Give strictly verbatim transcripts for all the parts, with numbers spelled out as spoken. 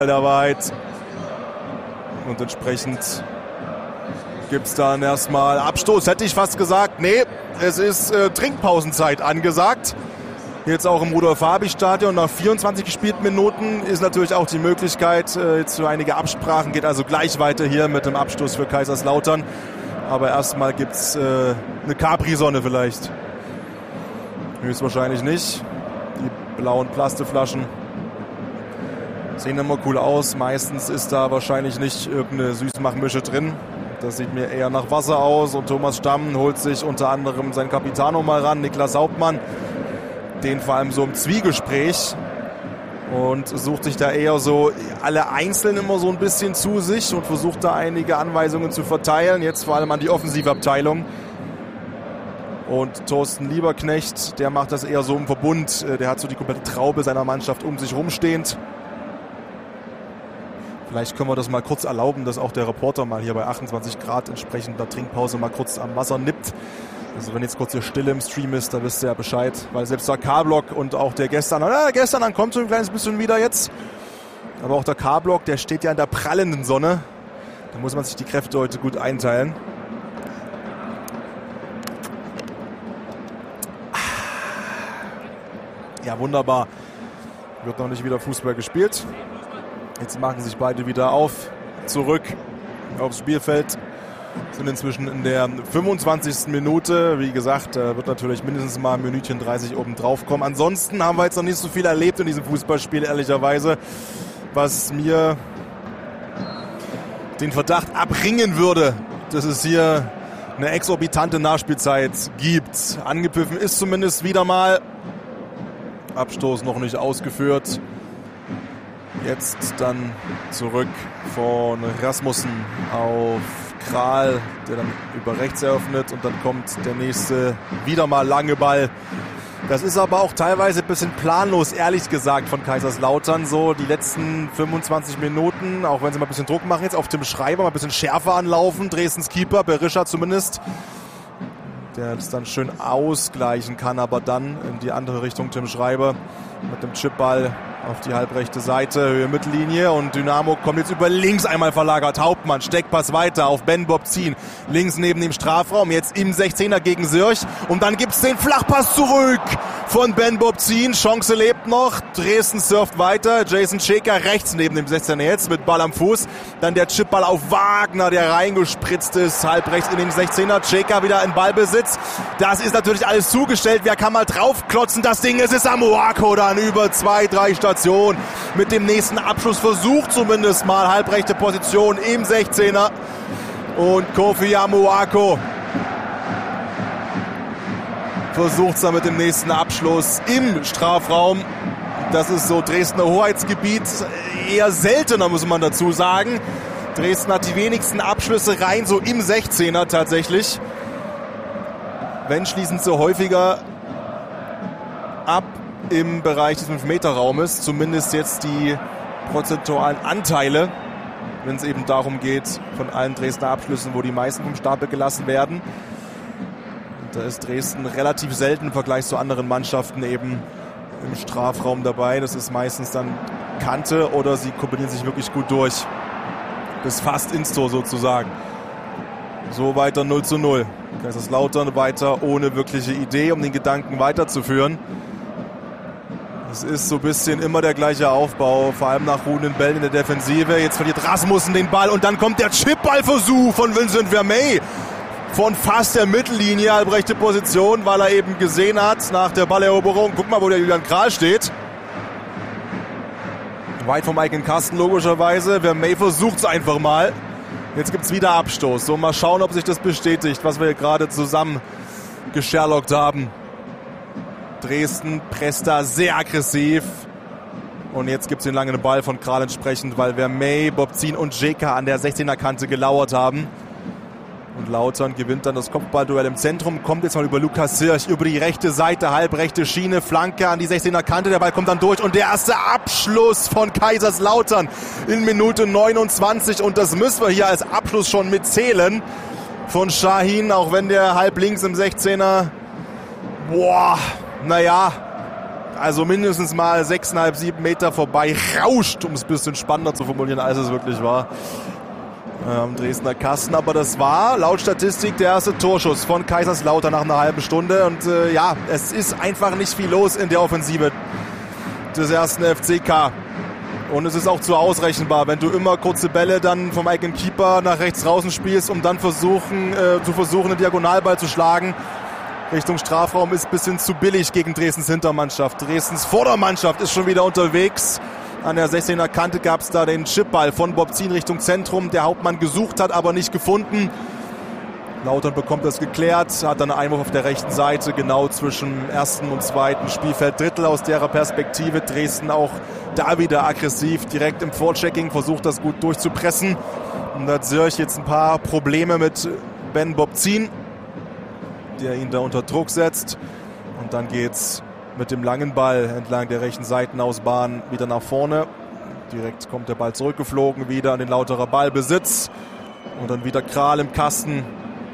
da weit. Und entsprechend gibt es dann erstmal Abstoß, hätte ich fast gesagt. Nee, es ist äh, Trinkpausenzeit angesagt. Jetzt auch im Rudolf-Habich-Stadion. Nach vierundzwanzig gespielten Minuten ist natürlich auch die Möglichkeit, äh, jetzt für einige Absprachen, geht also gleich weiter hier mit dem Abstoß für Kaiserslautern. Aber erstmal gibt es äh, eine Capri-Sonne vielleicht. Höchstwahrscheinlich nicht. Die blauen Plastikflaschen sehen immer cool aus. Meistens ist da wahrscheinlich nicht irgendeine Süßmachmische drin. Das sieht mir eher nach Wasser aus. Und Thomas Stamm holt sich unter anderem seinen Capitano mal ran, Niklas Hauptmann. Den vor allem so im Zwiegespräch. Und sucht sich da eher so alle einzeln immer so ein bisschen zu sich und versucht da einige Anweisungen zu verteilen. Jetzt vor allem an die Offensivabteilung. Und Thorsten Lieberknecht, der macht das eher so im Verbund. Der hat so die komplette Traube seiner Mannschaft um sich rumstehend. Vielleicht können wir das mal kurz erlauben, dass auch der Reporter mal hier bei achtundzwanzig Grad entsprechender Trinkpause mal kurz am Wasser nippt. Also wenn jetzt kurz hier Stille im Stream ist, da wisst ihr ja Bescheid. Weil selbst der K-Block und auch der gestern, na, gestern dann kommt so ein kleines bisschen wieder jetzt. Aber auch der K-Block, der steht ja in der prallenden Sonne. Da muss man sich die Kräfte heute gut einteilen. Ja, wunderbar. Wird noch nicht wieder Fußball gespielt. Jetzt machen sich beide wieder auf, zurück aufs Spielfeld. Sind inzwischen in der fünfundzwanzigsten Minute. Wie gesagt, da wird natürlich mindestens mal ein Minütchen dreißig oben drauf kommen. Ansonsten haben wir jetzt noch nicht so viel erlebt in diesem Fußballspiel, ehrlicherweise, was mir den Verdacht abringen würde, dass es hier eine exorbitante Nachspielzeit gibt. Angepfiffen ist zumindest wieder mal. Abstoß noch nicht ausgeführt. Jetzt dann zurück von Rasmussen auf Kral, der dann über rechts eröffnet und dann kommt der nächste wieder mal lange Ball. Das ist aber auch teilweise ein bisschen planlos, ehrlich gesagt, von Kaiserslautern. So die letzten fünfundzwanzig Minuten, auch wenn sie mal ein bisschen Druck machen jetzt auf Tim Schreiber, mal ein bisschen schärfer anlaufen. Dresdens Keeper, Berisha zumindest, der das dann schön ausgleichen kann, aber dann in die andere Richtung Tim Schreiber mit dem Chipball auf die halbrechte Seite, Höhe Mittellinie und Dynamo kommt jetzt über links einmal verlagert. Hauptmann, Steckpass weiter auf Ben Bobzin, links neben dem Strafraum, jetzt im sechzehner gegen Sürch und dann gibt's den Flachpass zurück von Ben Bobzin, Chance lebt noch, Dresden surft weiter, Jason Checker rechts neben dem sechzehner jetzt mit Ball am Fuß, dann der Chipball auf Wagner, der reingespritzt ist, halb rechts in den sechzehner, Checker wieder in Ballbesitz, das ist natürlich alles zugestellt, wer kann mal draufklotzen, das Ding, es ist Amoako dann über zwei, drei Stationen mit dem nächsten Abschlussversuch zumindest mal, halbrechte Position im sechzehner und Kofi Amoako versucht es dann mit dem nächsten Abschluss im Strafraum. Das ist so Dresdner Hoheitsgebiet, eher seltener muss man dazu sagen. Dresden hat die wenigsten Abschlüsse rein, so im sechzehner tatsächlich. Wenn schließen sie häufiger ab im Bereich des fünf Meter Raumes, zumindest jetzt die prozentualen Anteile, wenn es eben darum geht, von allen Dresdner Abschlüssen, wo die meisten vom Stapel gelassen werden. Und da ist Dresden relativ selten im Vergleich zu anderen Mannschaften eben im Strafraum dabei. Das ist meistens dann Kante oder sie kombinieren sich wirklich gut durch. Bis fast ins Tor sozusagen. So weiter null zu null. Kaiserslautern weiter ohne wirkliche Idee, um den Gedanken weiterzuführen. Es ist so ein bisschen immer der gleiche Aufbau, vor allem nach ruhenden Bällen in der Defensive. Jetzt verliert Rasmussen den Ball und dann kommt der Chipballversuch von Vincent Vermey von fast der Mittellinie, halbrechte Position, weil er eben gesehen hat nach der Balleroberung, guck mal, wo der Julian Kral steht. Weit vom eigenen Kasten logischerweise. Vermey versucht es einfach mal. Jetzt gibt es wieder Abstoß. So, mal schauen, ob sich das bestätigt, was wir hier gerade zusammen gesherlockt haben. Dresden presst da sehr aggressiv. Und jetzt gibt es den langen Ball von Kral entsprechend, weil Vermey, Bobzin und Jeka an der sechzehner Kante gelauert haben. Und Lautern gewinnt dann das Kopfballduell im Zentrum, kommt jetzt mal über Lukas Sirch, über die rechte Seite, halbrechte Schiene, Flanke an die sechzehner Kante, der Ball kommt dann durch und der erste Abschluss von Kaiserslautern in Minute neunundzwanzig und das müssen wir hier als Abschluss schon mitzählen von Şahin, auch wenn der halb links im sechzehner, boah, naja, also mindestens mal sechseinhalb, sieben Meter vorbei rauscht, um es ein bisschen spannender zu formulieren, als es wirklich war. Ähm, Dresdner Kasten, aber das war laut Statistik der erste Torschuss von Kaiserslautern nach einer halben Stunde. Und äh, ja, es ist einfach nicht viel los in der Offensive des ersten F C K. Und es ist auch zu ausrechenbar, wenn du immer kurze Bälle dann vom eigenen Keeper nach rechts draußen spielst, um dann versuchen, äh, zu versuchen, einen Diagonalball zu schlagen. Richtung Strafraum ist ein bisschen zu billig gegen Dresdens Hintermannschaft. Dresdens Vordermannschaft ist schon wieder unterwegs. An der sechzehner Kante gab es da den Chipball von Bobzin Richtung Zentrum, der Hauptmann gesucht hat, aber nicht gefunden. Lautern bekommt das geklärt, hat dann einen Einwurf auf der rechten Seite, genau zwischen ersten und zweiten Spielfelddrittel aus derer Perspektive. Dresden auch da wieder aggressiv, direkt im Vorchecking, versucht das gut durchzupressen. Und da hat Sörch jetzt ein paar Probleme mit Ben Bobzin, der ihn da unter Druck setzt. Und dann geht's mit dem langen Ball entlang der rechten Seitenausbahn wieder nach vorne. Direkt kommt der Ball zurückgeflogen, wieder an den Lauterer Ballbesitz. Und dann wieder Kral im Kasten.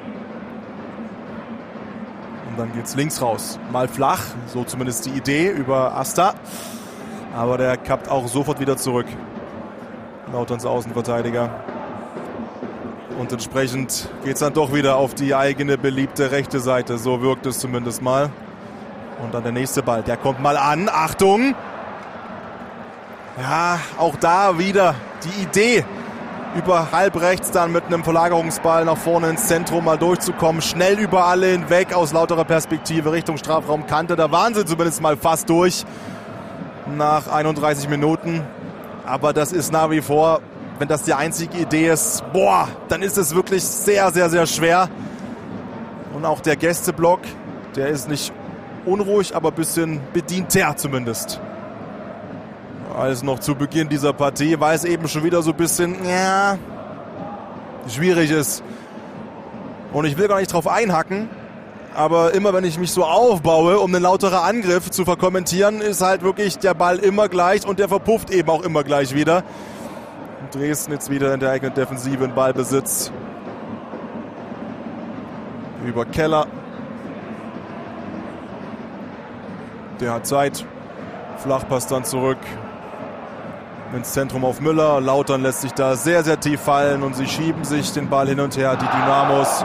Und dann geht's links raus. Mal flach, so zumindest die Idee über Asta. Aber der kappt auch sofort wieder zurück. Lauterns Außenverteidiger. Und entsprechend geht's dann doch wieder auf die eigene beliebte rechte Seite. So wirkt es zumindest mal. Und dann der nächste Ball, der kommt mal an. Achtung! Ja, auch da wieder die Idee, über halb rechts dann mit einem Verlagerungsball nach vorne ins Zentrum mal durchzukommen. Schnell über alle hinweg aus lauterer Perspektive Richtung Strafraumkante. Da waren sie zumindest mal fast durch nach einunddreißig Minuten. Aber das ist nach wie vor, wenn das die einzige Idee ist, boah, dann ist es wirklich sehr, sehr, sehr schwer. Und auch der Gästeblock, der ist nicht unruhig, aber ein bisschen bedienter zumindest. Alles noch zu Beginn dieser Partie, weil es eben schon wieder so ein bisschen ja, schwierig ist. Und ich will gar nicht drauf einhacken, aber immer wenn ich mich so aufbaue, um einen lauteren Angriff zu verkommentieren, ist halt wirklich der Ball immer gleich und der verpufft eben auch immer gleich wieder. Und Dresden jetzt wieder in der eigenen Defensive in Ballbesitz. Über Keller. Der hat Zeit. Flachpass dann zurück ins Zentrum auf Müller. Lautern lässt sich da sehr, sehr tief fallen und sie schieben sich den Ball hin und her, die Dynamos.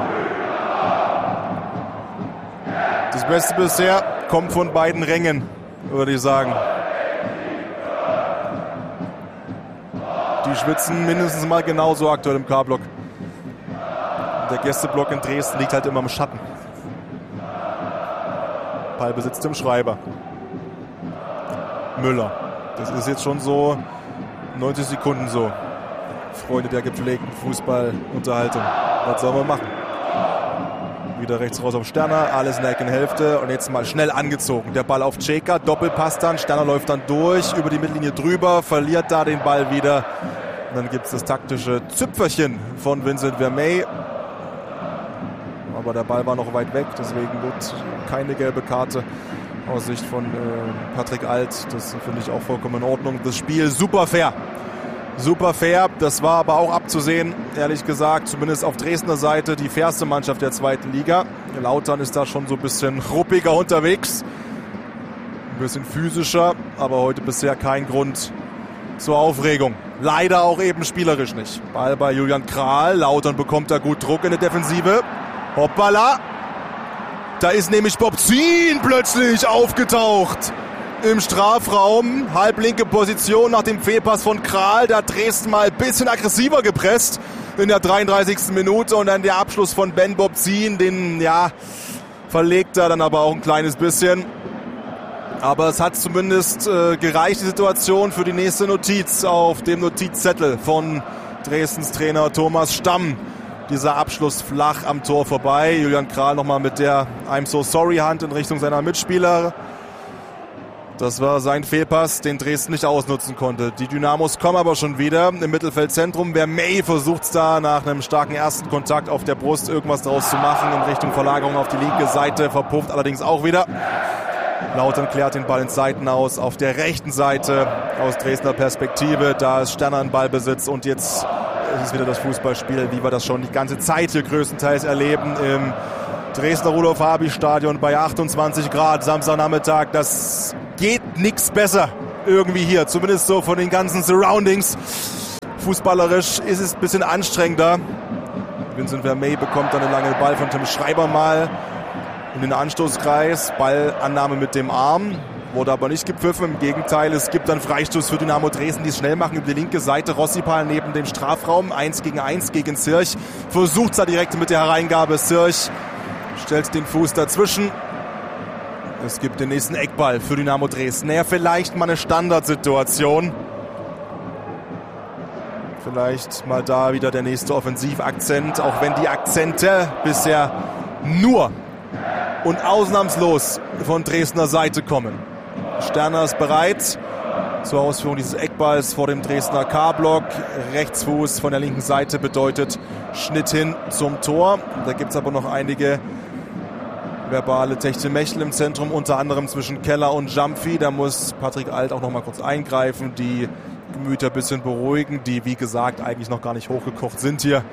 Das Beste bisher kommt von beiden Rängen, würde ich sagen. Die schwitzen mindestens mal genauso aktuell im K-Block. Der Gästeblock in Dresden liegt halt immer im Schatten. Ballbesitz dem Schreiber. Müller. Das ist jetzt schon so neunzig Sekunden so. Freunde der gepflegten Fußballunterhaltung. Was sollen wir machen? Wieder rechts raus auf Sterner. Alles in der Eckenhälfte. Und jetzt mal schnell angezogen. Der Ball auf Ceka. Doppelpass dann. Sterner läuft dann durch. Über die Mittellinie drüber. Verliert da den Ball wieder. Und dann gibt es das taktische Züpferchen von Vincent Vermey. Aber der Ball war noch weit weg. Deswegen wird keine gelbe Karte aus Sicht von äh, Patrick Alt. Das finde ich auch vollkommen in Ordnung. Das Spiel super fair. Super fair. Das war aber auch abzusehen, ehrlich gesagt. Zumindest auf Dresdner Seite die fairste Mannschaft der zweiten Liga. Lautern ist da schon so ein bisschen ruppiger unterwegs. Ein bisschen physischer. Aber heute bisher kein Grund zur Aufregung. Leider auch eben spielerisch nicht. Ball bei Julian Kral. Lautern bekommt da gut Druck in der Defensive. Hoppala. Da ist nämlich Bobzin plötzlich aufgetaucht im Strafraum. Halblinke Position nach dem Fehlpass von Kral. Da hat Dresden mal ein bisschen aggressiver gepresst in der dreiunddreißigsten Minute. Und dann der Abschluss von Ben Bobzin. Den, ja, verlegt er dann aber auch ein kleines bisschen. Aber es hat zumindest äh, gereicht, die Situation, für die nächste Notiz auf dem Notizzettel von Dresdens Trainer Thomas Stamm. Dieser Abschluss flach am Tor vorbei. Julian Kral nochmal mit der I'm so sorry Hand in Richtung seiner Mitspieler. Das war sein Fehlpass, den Dresden nicht ausnutzen konnte. Die Dynamos kommen aber schon wieder im Mittelfeldzentrum. Vermey versucht da nach einem starken ersten Kontakt auf der Brust irgendwas draus zu machen in Richtung Verlagerung auf die linke Seite. Verpufft allerdings auch wieder. Lautern klärt den Ball ins Seiten aus. Auf der rechten Seite aus Dresdner Perspektive. Da ist Sterner in Ballbesitz und jetzt es ist wieder das Fußballspiel, wie wir das schon die ganze Zeit hier größtenteils erleben im Dresdner Rudolf-Habich-Stadion bei achtundzwanzig Grad, Samstagnachmittag. Das geht nichts besser irgendwie hier, zumindest so von den ganzen Surroundings. Fußballerisch ist es ein bisschen anstrengender. Vincent Vermey bekommt dann einen langen Ball von Tim Schreiber mal in den Anstoßkreis. Ballannahme mit dem Arm, wurde aber nicht gepfiffen. Im Gegenteil, es gibt dann Freistoß für Dynamo Dresden, die es schnell machen über die linke Seite. Rossipal neben dem Strafraum, eins gegen eins gegen Zirch. Versucht es da direkt mit der Hereingabe. Zirch stellt den Fuß dazwischen. Es gibt den nächsten Eckball für Dynamo Dresden. Naja, vielleicht mal eine Standardsituation. Vielleicht mal da wieder der nächste Offensivakzent, auch wenn die Akzente bisher nur und ausnahmslos von Dresdner Seite kommen. Sterner ist bereit zur Ausführung dieses Eckballs vor dem Dresdner K-Block. Rechtsfuß von der linken Seite bedeutet Schnitt hin zum Tor. Da gibt es aber noch einige verbale Techtelmechtel im Zentrum, unter anderem zwischen Keller und Jumpy. Da muss Patrick Alt auch noch mal kurz eingreifen, die Gemüter ein bisschen beruhigen, die wie gesagt eigentlich noch gar nicht hochgekocht sind hier.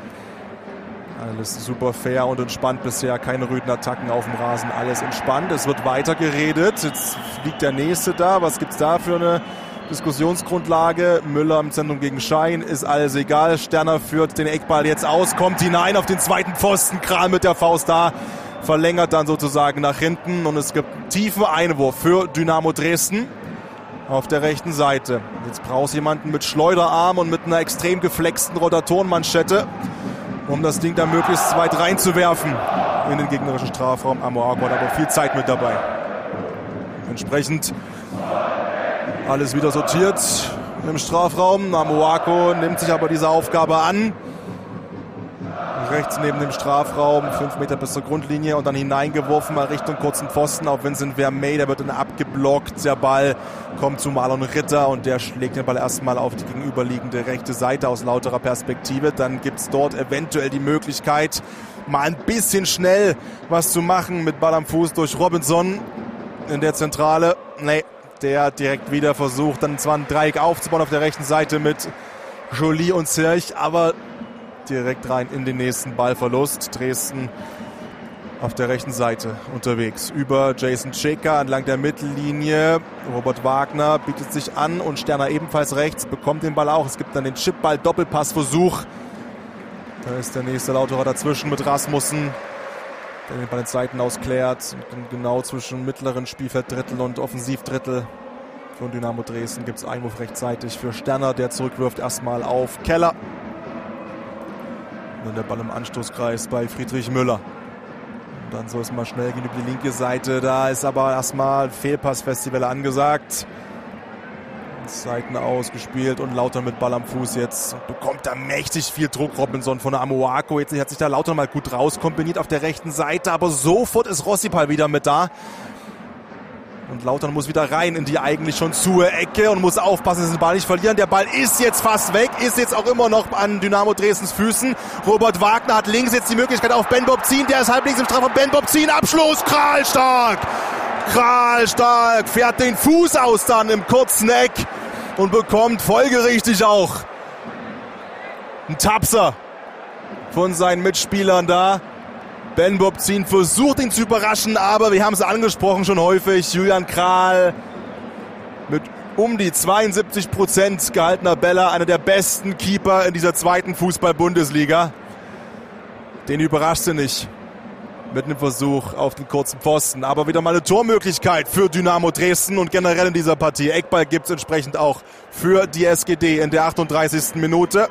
Alles super fair und entspannt bisher, keine rüden Attacken auf dem Rasen, alles entspannt. Es wird weiter geredet, jetzt liegt der Nächste da, was gibt's da für eine Diskussionsgrundlage? Müller im Zentrum gegen Schein, ist alles egal. Sterner führt den Eckball jetzt aus, kommt hinein auf den zweiten Pfosten, Kral mit der Faust da, verlängert dann sozusagen nach hinten und es gibt einen tiefen Einwurf für Dynamo Dresden auf der rechten Seite. Jetzt brauchst du jemanden mit Schleuderarm und mit einer extrem geflexten Rotatorenmanschette, um das Ding dann möglichst weit reinzuwerfen in den gegnerischen Strafraum. Amoako hat aber viel Zeit mit dabei. Entsprechend alles wieder sortiert im Strafraum. Amoako nimmt sich aber diese Aufgabe an. Rechts neben dem Strafraum, fünf Meter bis zur Grundlinie und dann hineingeworfen mal Richtung kurzen Pfosten auf Vincent Vermey. Der wird dann abgeblockt. Der Ball kommt zu Marlon Ritter und der schlägt den Ball erstmal auf die gegenüberliegende rechte Seite aus lauterer Perspektive. Dann gibt es dort eventuell die Möglichkeit, mal ein bisschen schnell was zu machen mit Ball am Fuß durch Robinson in der Zentrale. Nee, der direkt wieder versucht, dann zwar ein Dreieck aufzubauen auf der rechten Seite mit Joly und Zirch, aber direkt rein in den nächsten Ballverlust. Dresden auf der rechten Seite unterwegs. Über Jason Checker entlang der Mittellinie. Robert Wagner bietet sich an und Sterner ebenfalls rechts, bekommt den Ball auch. Es gibt dann den Chipball-Doppelpassversuch. Da ist der nächste Lauterer dazwischen mit Rasmussen, der den Ball in Seiten ausklärt. Und genau zwischen mittleren Spielfelddrittel und Offensivdrittel von Dynamo Dresden gibt es Einwurf rechtzeitig für Sterner, der zurückwirft erstmal auf Keller. Und dann der Ball im Anstoßkreis bei Friedrich Müller. Und dann soll es mal schnell gehen über die linke Seite. Da ist aber erstmal Fehlpassfestival angesagt. Seiten ausgespielt und Lauter mit Ball am Fuß jetzt. Bekommt da mächtig viel Druck Robinson von der Amoako. Jetzt hat sich da Lauter mal gut rauskombiniert auf der rechten Seite. Aber sofort ist Rossipal wieder mit da. Und Lautern muss wieder rein in die eigentlich schon zu Ecke und muss aufpassen, dass sie den Ball nicht verlieren. Der Ball ist jetzt fast weg, ist jetzt auch immer noch an Dynamo Dresdens Füßen. Robert Wagner hat links jetzt die Möglichkeit auf Ben Bobzin. Der ist halb links im Strafraum. Ben Bobzin, Abschluss, Kral stark. Kral stark, fährt den Fuß aus dann im kurzen Eck und bekommt folgerichtig auch einen Tapser von seinen Mitspielern da. Ben Bobzin versucht ihn zu überraschen, aber wir haben es angesprochen schon häufig. Julian Kral mit um die zweiundsiebzig Prozent gehaltener Bälle, einer der besten Keeper in dieser zweiten Fußball-Bundesliga. Den überrascht sie nicht mit einem Versuch auf den kurzen Pfosten. Aber wieder mal eine Tormöglichkeit für Dynamo Dresden und generell in dieser Partie. Eckball gibt es entsprechend auch für die S G D in der achtunddreißigsten Minute.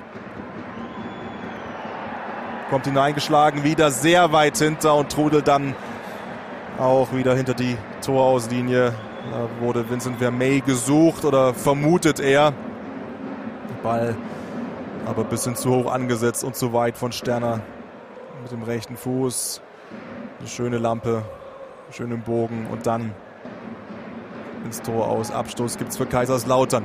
Kommt hineingeschlagen, wieder sehr weit hinter und trudelt dann auch wieder hinter die Torauslinie. Da wurde Vincent Vermey gesucht oder vermutet er. Der Ball aber ein bisschen zu hoch angesetzt und zu weit von Sterner mit dem rechten Fuß. Eine schöne Lampe, schönen Bogen und dann ins Tor aus. Abstoß gibt es für Kaiserslautern,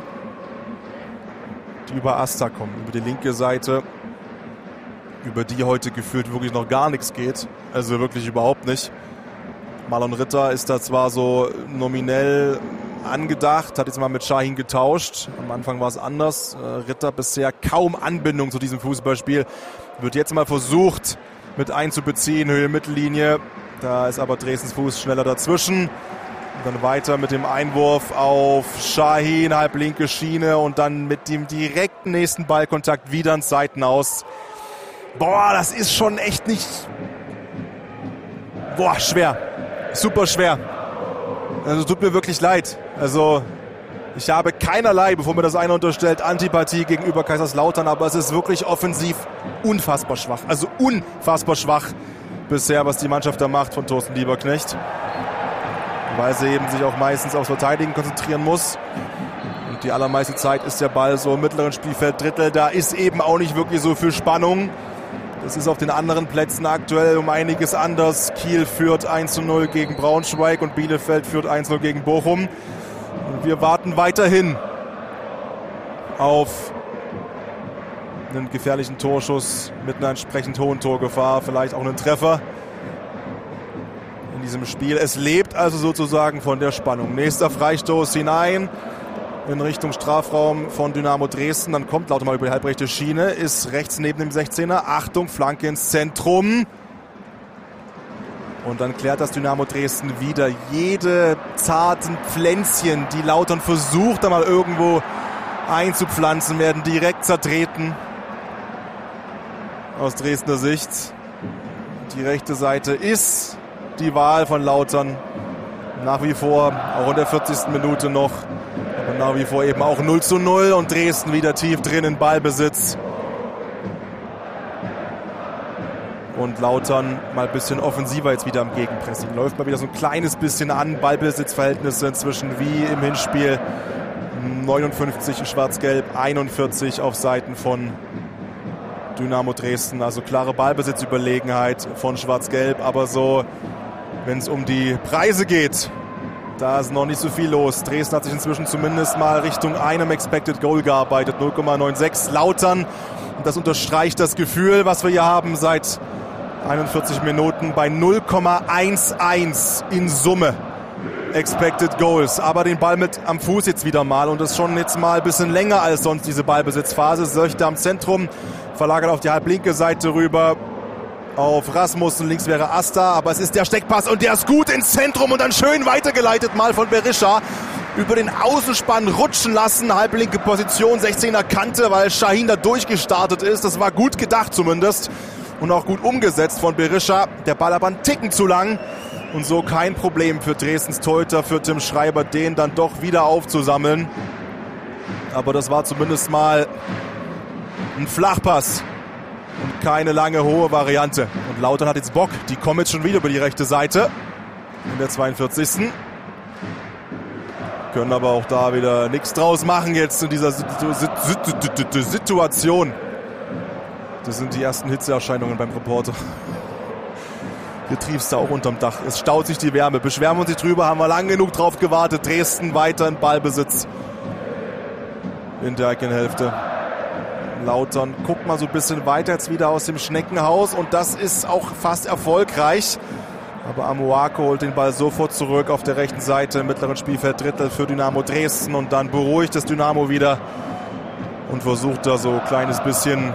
die über Asta kommen, über die linke Seite, über die heute gefühlt wirklich noch gar nichts geht. Also wirklich überhaupt nicht. Marlon Ritter ist da zwar so nominell angedacht, hat jetzt mal mit Şahin getauscht. Am Anfang war es anders. Ritter bisher kaum Anbindung zu diesem Fußballspiel. Wird jetzt mal versucht, mit einzubeziehen, Höhe Mittellinie. Da ist aber Dresdens Fuß schneller dazwischen. Und dann weiter mit dem Einwurf auf Şahin, halblinke Schiene und dann mit dem direkten nächsten Ballkontakt wieder ins Seitenaus. Boah, das ist schon echt nicht... Boah, schwer. Super schwer. Also tut mir wirklich leid. Also ich habe keinerlei, bevor mir das einer unterstellt, Antipathie gegenüber Kaiserslautern, aber es ist wirklich offensiv unfassbar schwach. Also unfassbar schwach bisher, was die Mannschaft da macht von Thorsten Lieberknecht. Weil sie eben sich auch meistens aufs Verteidigen konzentrieren muss. Und die allermeiste Zeit ist der Ball so im mittleren Spielfeld Drittel. Da ist eben auch nicht wirklich so viel Spannung. Das ist auf den anderen Plätzen aktuell um einiges anders. Kiel führt eins zu null gegen Braunschweig und Bielefeld führt eins zu null gegen Bochum. Und wir warten weiterhin auf einen gefährlichen Torschuss mit einer entsprechend hohen Torgefahr. Vielleicht auch einen Treffer in diesem Spiel. Es lebt also sozusagen von der Spannung. Nächster Freistoß hinein in Richtung Strafraum von Dynamo Dresden. Dann kommt Lauter mal über die halbrechte Schiene, ist rechts neben dem sechzehner. Achtung, Flanke ins Zentrum. Und dann klärt das Dynamo Dresden wieder. Jede zarten Pflänzchen, die Lautern versucht, da mal irgendwo einzupflanzen, werden direkt zertreten. Aus Dresdner Sicht. Die rechte Seite ist die Wahl von Lautern. Nach wie vor, auch in der vierzigsten Minute noch. Aber nach wie vor eben auch null zu null und Dresden wieder tief drin in Ballbesitz. Und Lautern mal ein bisschen offensiver jetzt wieder am Gegenpressing. Läuft mal wieder so ein kleines bisschen an. Ballbesitzverhältnisse inzwischen wie im Hinspiel. neunundfünfzig schwarz-gelb, einundvierzig auf Seiten von Dynamo Dresden. Also klare Ballbesitzüberlegenheit von schwarz-gelb. Aber so, wenn es um die Preise geht, da ist noch nicht so viel los. Dresden hat sich inzwischen zumindest mal Richtung einem Expected Goal gearbeitet. null Komma sechsundneunzig. Lautern, und das unterstreicht das Gefühl, was wir hier haben seit einundvierzig Minuten, bei null Komma elf in Summe Expected Goals. Aber den Ball mit am Fuß jetzt wieder mal und das schon jetzt mal ein bisschen länger als sonst diese Ballbesitzphase. Söchter am Zentrum, verlagert auf die halblinke Seite rüber auf Rasmussen, links wäre Asta, aber es ist der Steckpass und der ist gut ins Zentrum und dann schön weitergeleitet mal von Berisha. Über den Außenspann rutschen lassen, halblinke Position, sechzehner Kante, weil Şahin da durchgestartet ist. Das war gut gedacht zumindest und auch gut umgesetzt von Berisha. Der Ball aber einen Ticken zu lang und so kein Problem für Dresdens Torhüter, für Tim Schreiber, den dann doch wieder aufzusammeln. Aber das war zumindest mal ein Flachpass und keine lange, hohe Variante. Und Lautern hat jetzt Bock. Die kommen jetzt schon wieder über die rechte Seite in der zweiundvierzigsten Können aber auch da wieder nichts draus machen jetzt in dieser Situation. Das sind die ersten Hitzeerscheinungen beim Reporter. Hier triefst du auch unterm Dach. Es staut sich die Wärme. Beschweren wir uns nicht drüber, haben wir lang genug drauf gewartet. Dresden weiter in Ballbesitz in der Eckenhälfte. Lautern guckt mal so ein bisschen weiter jetzt wieder aus dem Schneckenhaus und das ist auch fast erfolgreich. Aber Amoako holt den Ball sofort zurück auf der rechten Seite im mittleren Spielfeld Drittel für Dynamo Dresden und dann beruhigt das Dynamo wieder und versucht da so ein kleines bisschen,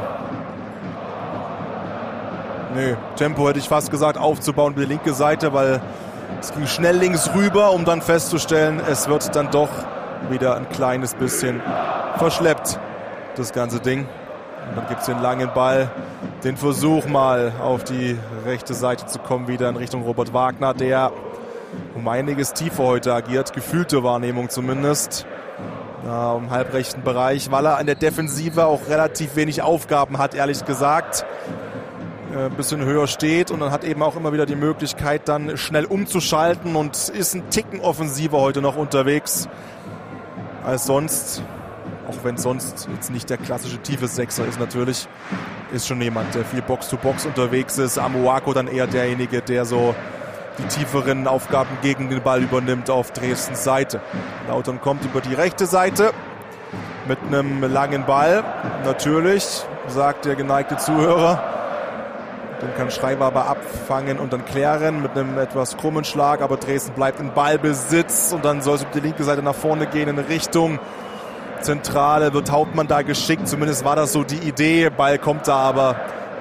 nee, Tempo hätte ich fast gesagt, aufzubauen über die linke Seite, weil es ging schnell links rüber, um dann festzustellen, es wird dann doch wieder ein kleines bisschen verschleppt, das ganze Ding. Und dann gibt es den langen Ball, den Versuch mal auf die rechte Seite zu kommen, wieder in Richtung Robert Wagner, der um einiges tiefer heute agiert, gefühlte Wahrnehmung zumindest, ja, im halbrechten Bereich, weil er in der Defensive auch relativ wenig Aufgaben hat, ehrlich gesagt. Ein bisschen höher steht und dann hat eben auch immer wieder die Möglichkeit, dann schnell umzuschalten und ist ein Ticken offensiver heute noch unterwegs als sonst. Auch wenn sonst jetzt nicht der klassische tiefe Sechser ist natürlich, ist schon jemand, der viel Box-to-Box unterwegs ist. Amoako dann eher derjenige, der so die tieferen Aufgaben gegen den Ball übernimmt auf Dresdens Seite. Lautern kommt über die rechte Seite mit einem langen Ball. Natürlich, sagt der geneigte Zuhörer. Den kann Schreiber aber abfangen und dann klären mit einem etwas krummen Schlag. Aber Dresden bleibt in Ballbesitz und dann soll es über die linke Seite nach vorne gehen in Richtung Zentrale. Wird Hauptmann da geschickt. Zumindest war das so die Idee. Ball kommt da aber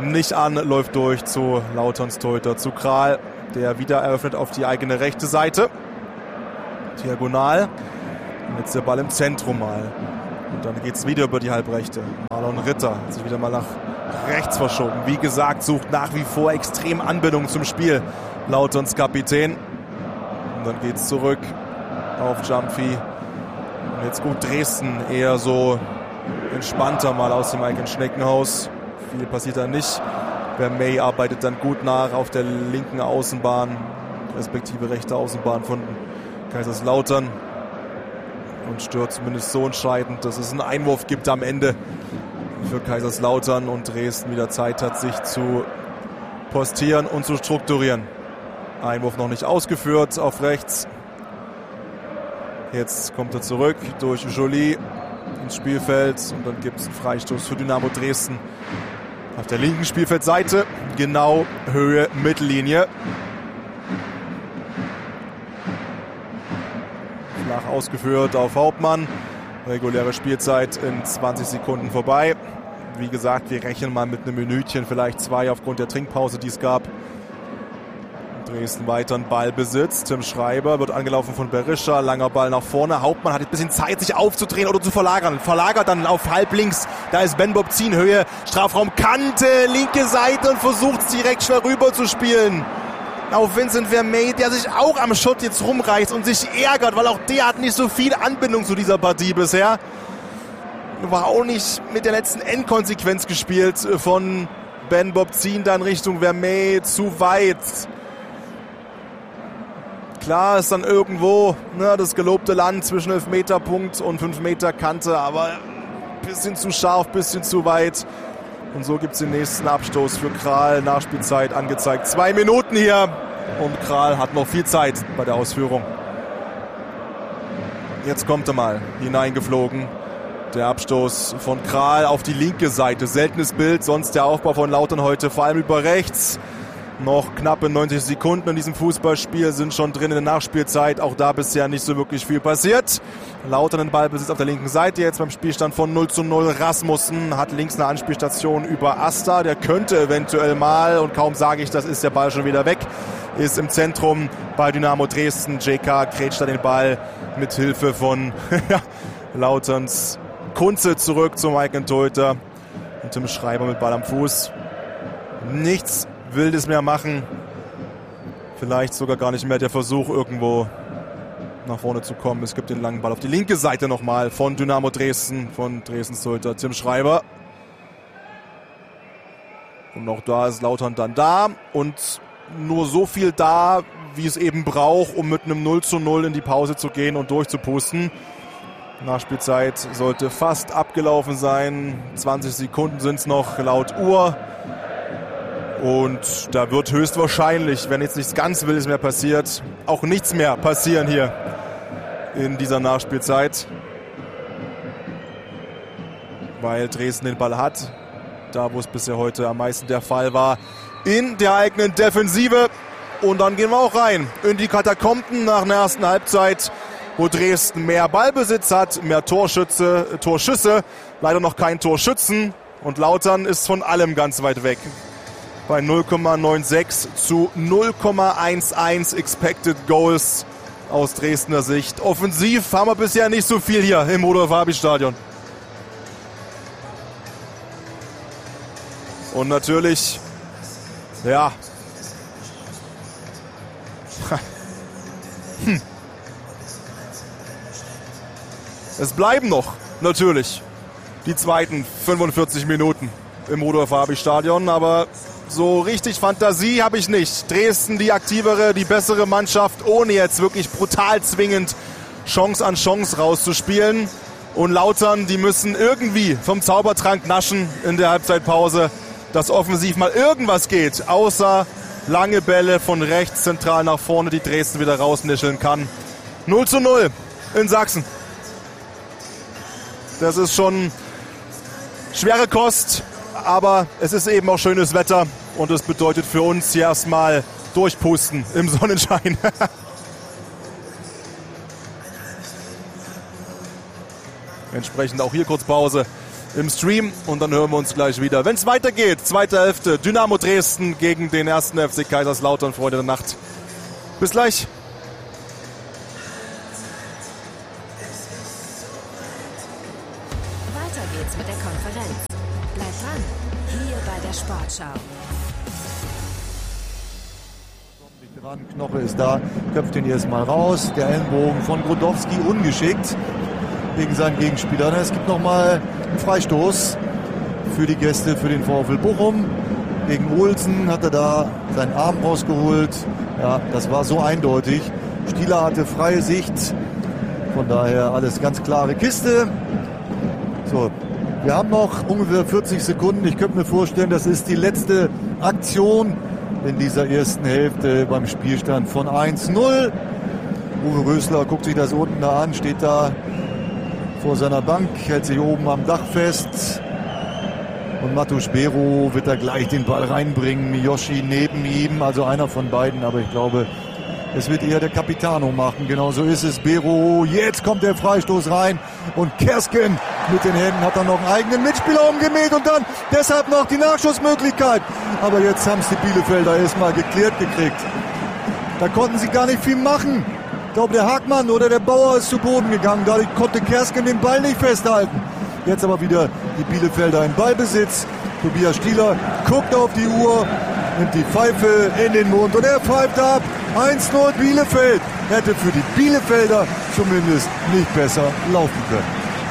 nicht an, läuft durch zu Lauterns Torhüter, zu Kral, der wieder eröffnet auf die eigene rechte Seite. Diagonal. Und jetzt der Ball im Zentrum mal. Und dann geht es wieder über die Halbrechte. Marlon Ritter hat sich wieder mal nach rechts verschoben. Wie gesagt, sucht nach wie vor extrem Anbindung zum Spiel. Lauterns Kapitän. Und dann geht es zurück auf Jumpy. Und jetzt gut Dresden eher so entspannter mal aus dem eigenen Schneckenhaus. Viel passiert da nicht. Vermey arbeitet dann gut nach auf der linken Außenbahn, respektive rechte Außenbahn von Kaiserslautern. Und stört zumindest so entscheidend, dass es einen Einwurf gibt am Ende für Kaiserslautern und Dresden wieder Zeit hat, sich zu postieren und zu strukturieren. Einwurf noch nicht ausgeführt auf rechts. Jetzt kommt er zurück durch Joly ins Spielfeld und dann gibt es einen Freistoß für Dynamo Dresden auf der linken Spielfeldseite, genau Höhe Mittellinie. Flach ausgeführt auf Hauptmann. Reguläre Spielzeit in zwanzig Sekunden vorbei. Wie gesagt, wir rechnen mal mit einem Minütchen, vielleicht zwei aufgrund der Trinkpause, die es gab. Dresden weiter in Ballbesitz. Tim Schreiber wird angelaufen von Berisha. Langer Ball nach vorne. Hauptmann hat ein bisschen Zeit, sich aufzudrehen oder zu verlagern. Verlagert dann auf halb links. Da ist Ben Bobzin, Höhe, Strafraum, Kante, linke Seite und versucht es direkt schnell rüber zu spielen. Auf Vincent Vermey, der sich auch am Schutt jetzt rumreißt und sich ärgert, weil auch der hat nicht so viel Anbindung zu dieser Partie bisher. War auch nicht mit der letzten Endkonsequenz gespielt von Ben Bobzin dann Richtung Vermey, zu weit. Klar ist dann irgendwo ne, das gelobte Land zwischen Elfmeterpunkt und fünf Meter Kante, aber ein bisschen zu scharf, ein bisschen zu weit. Und so gibt es den nächsten Abstoß für Kral. Nachspielzeit angezeigt. Zwei Minuten hier. Und Kral hat noch viel Zeit bei der Ausführung. Jetzt kommt er mal hineingeflogen. Der Abstoß von Kral auf die linke Seite. Seltenes Bild. Sonst der Aufbau von Lautern heute vor allem über rechts. Noch knappe neunzig Sekunden in diesem Fußballspiel sind schon drin in der Nachspielzeit. Auch da bisher nicht so wirklich viel passiert. Lautern den Ballbesitz auf der linken Seite jetzt beim Spielstand von null zu null. Rasmussen hat links eine Anspielstation über Asta. Der könnte eventuell mal, und kaum sage ich, das ist der Ball schon wieder weg, ist im Zentrum bei Dynamo Dresden. J K grätscht da den Ball mit Hilfe von Lauterns Kunze zurück zum eigenen Torhüter. Und Tim Schreiber mit Ball am Fuß. Nichts Wildes mehr machen. Vielleicht sogar gar nicht mehr der Versuch, irgendwo nach vorne zu kommen. Es gibt den langen Ball auf die linke Seite nochmal von Dynamo Dresden, von Dresdens Torhüter Tim Schreiber. Und auch da ist Lautern dann da und nur so viel da, wie es eben braucht, um mit einem null zu null in die Pause zu gehen und durchzupusten. Nachspielzeit sollte fast abgelaufen sein. zwanzig Sekunden sind es noch laut Uhr. Und da wird höchstwahrscheinlich, wenn jetzt nichts ganz Wildes mehr passiert, auch nichts mehr passieren hier in dieser Nachspielzeit. Weil Dresden den Ball hat, da wo es bisher heute am meisten der Fall war, in der eigenen Defensive. Und dann gehen wir auch rein in die Katakomben nach der ersten Halbzeit, wo Dresden mehr Ballbesitz hat, mehr Torschütze, Torschüsse, leider noch kein Torschützen. Und Lautern ist von allem ganz weit weg. Bei null Komma sechsundneunzig zu null Komma elf Expected Goals aus Dresdner Sicht. Offensiv haben wir bisher nicht so viel hier im Rudolf-Habich-Stadion. Und natürlich, ja, hm. es bleiben noch natürlich die zweiten fünfundvierzig Minuten im Rudolf-Habich-Stadion, aber so richtig Fantasie habe ich nicht. Dresden die aktivere, die bessere Mannschaft, ohne jetzt wirklich brutal zwingend Chance an Chance rauszuspielen. Und Lautern, die müssen irgendwie vom Zaubertrank naschen in der Halbzeitpause, dass offensiv mal irgendwas geht, außer lange Bälle von rechts zentral nach vorne, die Dresden wieder rausnischeln kann. null zu null in Sachsen. Das ist schon schwere Kost, aber es ist eben auch schönes Wetter und es bedeutet für uns hier erstmal durchpusten im Sonnenschein. Entsprechend auch hier kurz Pause im Stream und dann hören wir uns gleich wieder. Wenn es weitergeht, zweite Hälfte, Dynamo Dresden gegen den ersten F C Kaiserslautern, Freunde der Nacht. Bis gleich. Weiter geht's mit der Konferenz. Bleibt dran, hier bei der Sportschau. Knoche ist da, köpft ihn erstmal raus. Der Ellenbogen von Grodowski ungeschickt gegen seinen Gegenspieler. Es gibt nochmal einen Freistoß für die Gäste, für den VfL Bochum. Gegen Olsen hat er da seinen Arm rausgeholt. Ja, das war so eindeutig. Stieler hatte freie Sicht. Von daher alles ganz klare Kiste. So, wir haben noch ungefähr vierzig Sekunden. Ich könnte mir vorstellen, das ist die letzte Aktion in dieser ersten Hälfte beim Spielstand von eins null. Uwe Rösler guckt sich das unten da an, steht da vor seiner Bank, hält sich oben am Dach fest. Und Matusz Bero wird da gleich den Ball reinbringen. Miyoshi neben ihm, also einer von beiden. Aber ich glaube, es wird eher der Capitano machen. Genau so ist es. Bero, jetzt kommt der Freistoß rein. Und Kersken mit den Händen hat dann noch einen eigenen Mitspieler umgemäht. Und dann deshalb noch die Nachschussmöglichkeit. Aber jetzt haben es die Bielefelder erstmal geklärt gekriegt. Da konnten sie gar nicht viel machen. Ich glaube, der Hagmann oder der Bauer ist zu Boden gegangen. Dadurch konnte Kersken den Ball nicht festhalten. Jetzt aber wieder die Bielefelder in Ballbesitz. Tobias Stieler guckt auf die Uhr, nimmt die Pfeife in den Mund und er pfeift ab. eins null Bielefeld. Hätte für die Bielefelder zumindest nicht besser laufen können.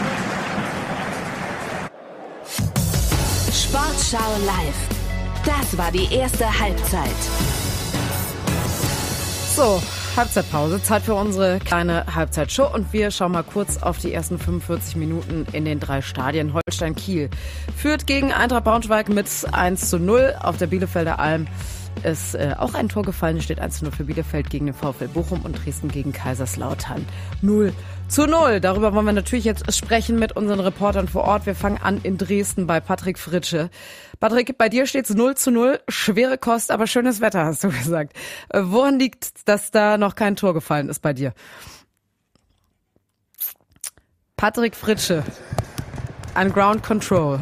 Sportschau live. Das war die erste Halbzeit. So, Halbzeitpause. Zeit für unsere kleine Halbzeitshow. Und wir schauen mal kurz auf die ersten fünfundvierzig Minuten in den drei Stadien. Holstein-Kiel führt gegen Eintracht Braunschweig mit eins zu null. Auf der Bielefelder Alm ist äh, auch ein Tor gefallen. Es steht eins zu null für Bielefeld gegen den VfL Bochum und Dresden gegen Kaiserslautern null zu null. Darüber wollen wir natürlich jetzt sprechen mit unseren Reportern vor Ort. Wir fangen an in Dresden bei Patrick Fritsche. Patrick, bei dir steht es null zu null. Schwere Kost, aber schönes Wetter, hast du gesagt. Äh, woran liegt, dass da noch kein Tor gefallen ist bei dir? Patrick Fritsche an Ground Control.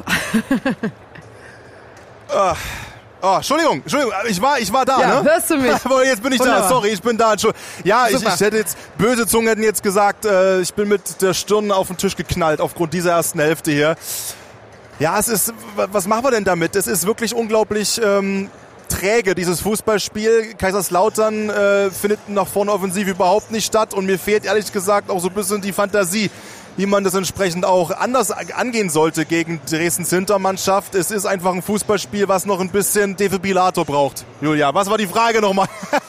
Ach. Oh, Entschuldigung, Entschuldigung, ich war, ich war da, ja, ne? Hörst du mich? Aber jetzt bin ich Wunderbar. da, sorry, ich bin da. Ja, ich, ich hätte jetzt, böse Zungen hätten jetzt gesagt, äh, ich bin mit der Stirn auf den Tisch geknallt aufgrund dieser ersten Hälfte hier. Ja, es ist, was machen wir denn damit? Es ist wirklich unglaublich ähm, träge, dieses Fußballspiel. Kaiserslautern äh, findet nach vorne offensiv überhaupt nicht statt und mir fehlt ehrlich gesagt auch so ein bisschen die Fantasie, wie man das entsprechend auch anders angehen sollte gegen Dresdens Hintermannschaft. Es ist einfach ein Fußballspiel, was noch ein bisschen Defibrillator braucht. Julia, was war die Frage nochmal?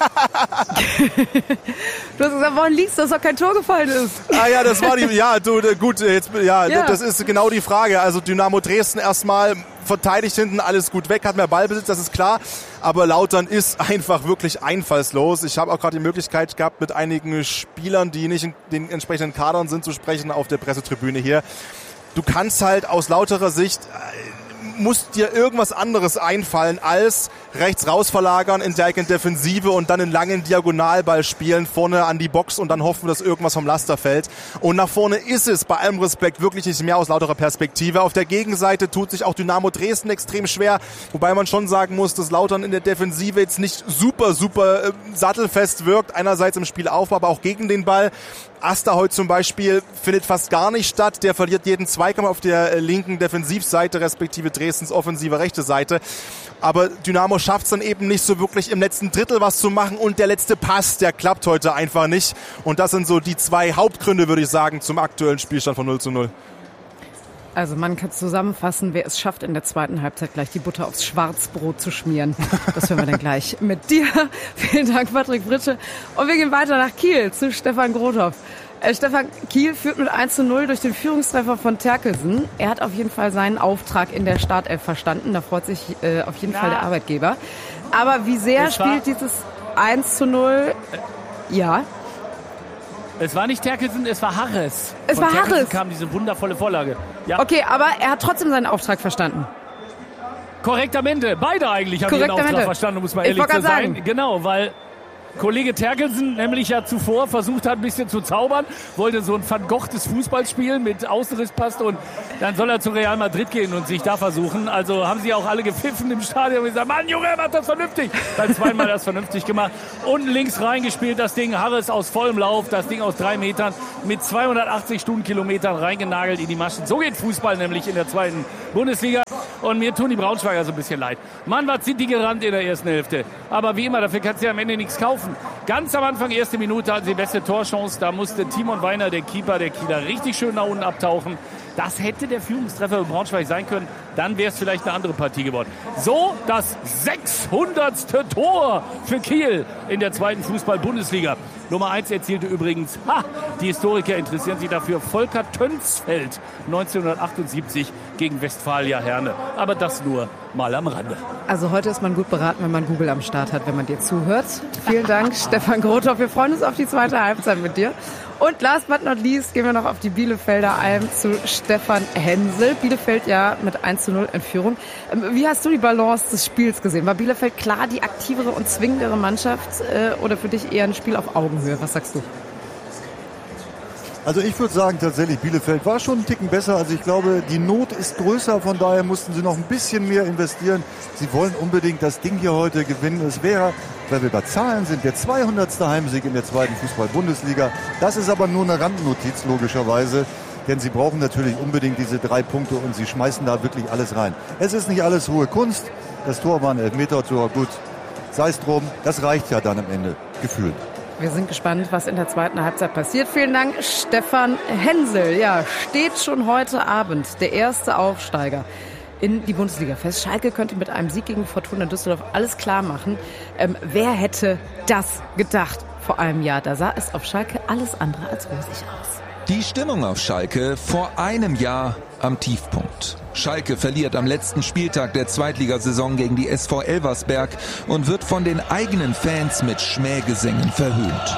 Du hast gesagt, woran liegt's, dass noch kein Tor gefallen ist? Ah ja, das war die, ja, du, gut, jetzt, ja, ja, das ist genau die Frage. Also Dynamo Dresden erstmal verteidigt hinten alles gut weg, hat mehr Ballbesitz, das ist klar. Aber Lautern ist einfach wirklich einfallslos. Ich habe auch gerade die Möglichkeit gehabt, mit einigen Spielern, die nicht in den entsprechenden Kadern sind, zu sprechen auf der Pressetribüne hier. Du kannst halt aus lauterer Sicht, muss dir irgendwas anderes einfallen als rechts raus verlagern in der Defensive und dann einen langen Diagonalball spielen, vorne an die Box und dann hoffen, dass irgendwas vom Laster fällt. Und nach vorne ist es bei allem Respekt wirklich nicht mehr aus lauterer Perspektive. Auf der Gegenseite tut sich auch Dynamo Dresden extrem schwer, wobei man schon sagen muss, dass Lautern in der Defensive jetzt nicht super, super äh, sattelfest wirkt. Einerseits im Spielaufbau, aber auch gegen den Ball. Asta heute zum Beispiel findet fast gar nicht statt. Der verliert jeden Zweikampf auf der linken Defensivseite, respektive Dresdens offensive rechte Seite. Aber Dynamo schafft es dann eben nicht so wirklich im letzten Drittel was zu machen und der letzte Pass, der klappt heute einfach nicht. Und das sind so die zwei Hauptgründe, würde ich sagen, zum aktuellen Spielstand von null zu null. Also man kann zusammenfassen, wer es schafft, in der zweiten Halbzeit gleich die Butter aufs Schwarzbrot zu schmieren. Das hören wir dann gleich mit dir. Vielen Dank, Patrick Fritsche. Und wir gehen weiter nach Kiel zu Stefan Grothoff. Äh, Stefan, Kiel führt mit eins zu null durch den Führungstreffer von Terkelsen. Er hat auf jeden Fall seinen Auftrag in der Startelf verstanden. Da freut sich äh, auf jeden ja. Fall der Arbeitgeber. Aber wie sehr es spielt dieses eins zu null? Ja. Es war nicht Terkelsen, es war Harris. Es Von war Terkelsen Harris. kam diese wundervolle Vorlage. Ja. Okay, aber er hat trotzdem seinen Auftrag verstanden. Korrektamente. Beide eigentlich haben ihren Auftrag verstanden, muss man ehrlich zu sein. Sagen. Genau, weil Kollege Terkelsen nämlich ja zuvor versucht hat, ein bisschen zu zaubern, wollte so ein Van Gogh des Fußballs spielen mit Außenrisspast und dann soll er zu Real Madrid gehen und sich da versuchen. Also haben sie auch alle gepfiffen im Stadion und gesagt, Mann, Junge, macht das vernünftig. Dann zweimal das vernünftig gemacht. Unten links reingespielt, das Ding Harris aus vollem Lauf, das Ding aus drei Metern mit zweihundertachtzig Stundenkilometern reingenagelt in die Maschen. So geht Fußball nämlich in der zweiten Bundesliga. Und mir tun die Braunschweiger so ein bisschen leid. Mann, was sind die gerannt in der ersten Hälfte. Aber wie immer, dafür kannst du ja am Ende nichts kaufen. Ganz am Anfang, erste Minute, hatten sie die beste Torchance. Da musste Timon Weiner, der Keeper der Kieler, richtig schön nach unten abtauchen. Das hätte der Führungstreffer in Braunschweig sein können. Dann wäre es vielleicht eine andere Partie geworden. So das sechshundertste Tor für Kiel in der zweiten Fußball-Bundesliga. Nummer eins erzielte übrigens, ha, die Historiker interessieren sich dafür, Volker Tönsfeld neunzehnhundertachtundsiebzig gegen Westfalia Herne. Aber das nur mal am Rande. Also heute ist man gut beraten, wenn man Google am Start hat, wenn man dir zuhört. Vielen Dank, Stefan Grothoff. Wir freuen uns auf die zweite Halbzeit mit dir. Und last but not least gehen wir noch auf die Bielefelder Alm zu Stefan Hensel. Bielefeld ja mit eins zu null in Führung. Wie hast du die Balance des Spiels gesehen? War Bielefeld klar die aktivere und zwingendere Mannschaft äh, oder für dich eher ein Spiel auf Augenhöhe? Was sagst du? Also ich würde sagen, tatsächlich, Bielefeld war schon einen Ticken besser. Also ich glaube, die Not ist größer, von daher mussten sie noch ein bisschen mehr investieren. Sie wollen unbedingt das Ding hier heute gewinnen. Es wäre, weil wir bei Zahlen sind, der zweihundertste Heimsieg in der zweiten Fußball-Bundesliga. Das ist aber nur eine Randnotiz, logischerweise. Denn sie brauchen natürlich unbedingt diese drei Punkte und sie schmeißen da wirklich alles rein. Es ist nicht alles hohe Kunst. Das Tor war ein Elfmeter-Tor, gut, sei es drum. Das reicht ja dann am Ende, gefühlt. Wir sind gespannt, was in der zweiten Halbzeit passiert. Vielen Dank, Stefan Hensel. Ja, steht schon heute Abend der erste Aufsteiger in die Bundesliga fest. Schalke könnte mit einem Sieg gegen Fortuna Düsseldorf alles klar machen. Ähm, wer hätte das gedacht vor einem Jahr? Da sah es auf Schalke alles andere als rosig aus. Die Stimmung auf Schalke vor einem Jahr am Tiefpunkt. Schalke verliert am letzten Spieltag der Zweitligasaison gegen die S V Elversberg und wird von den eigenen Fans mit Schmähgesängen verhöhnt.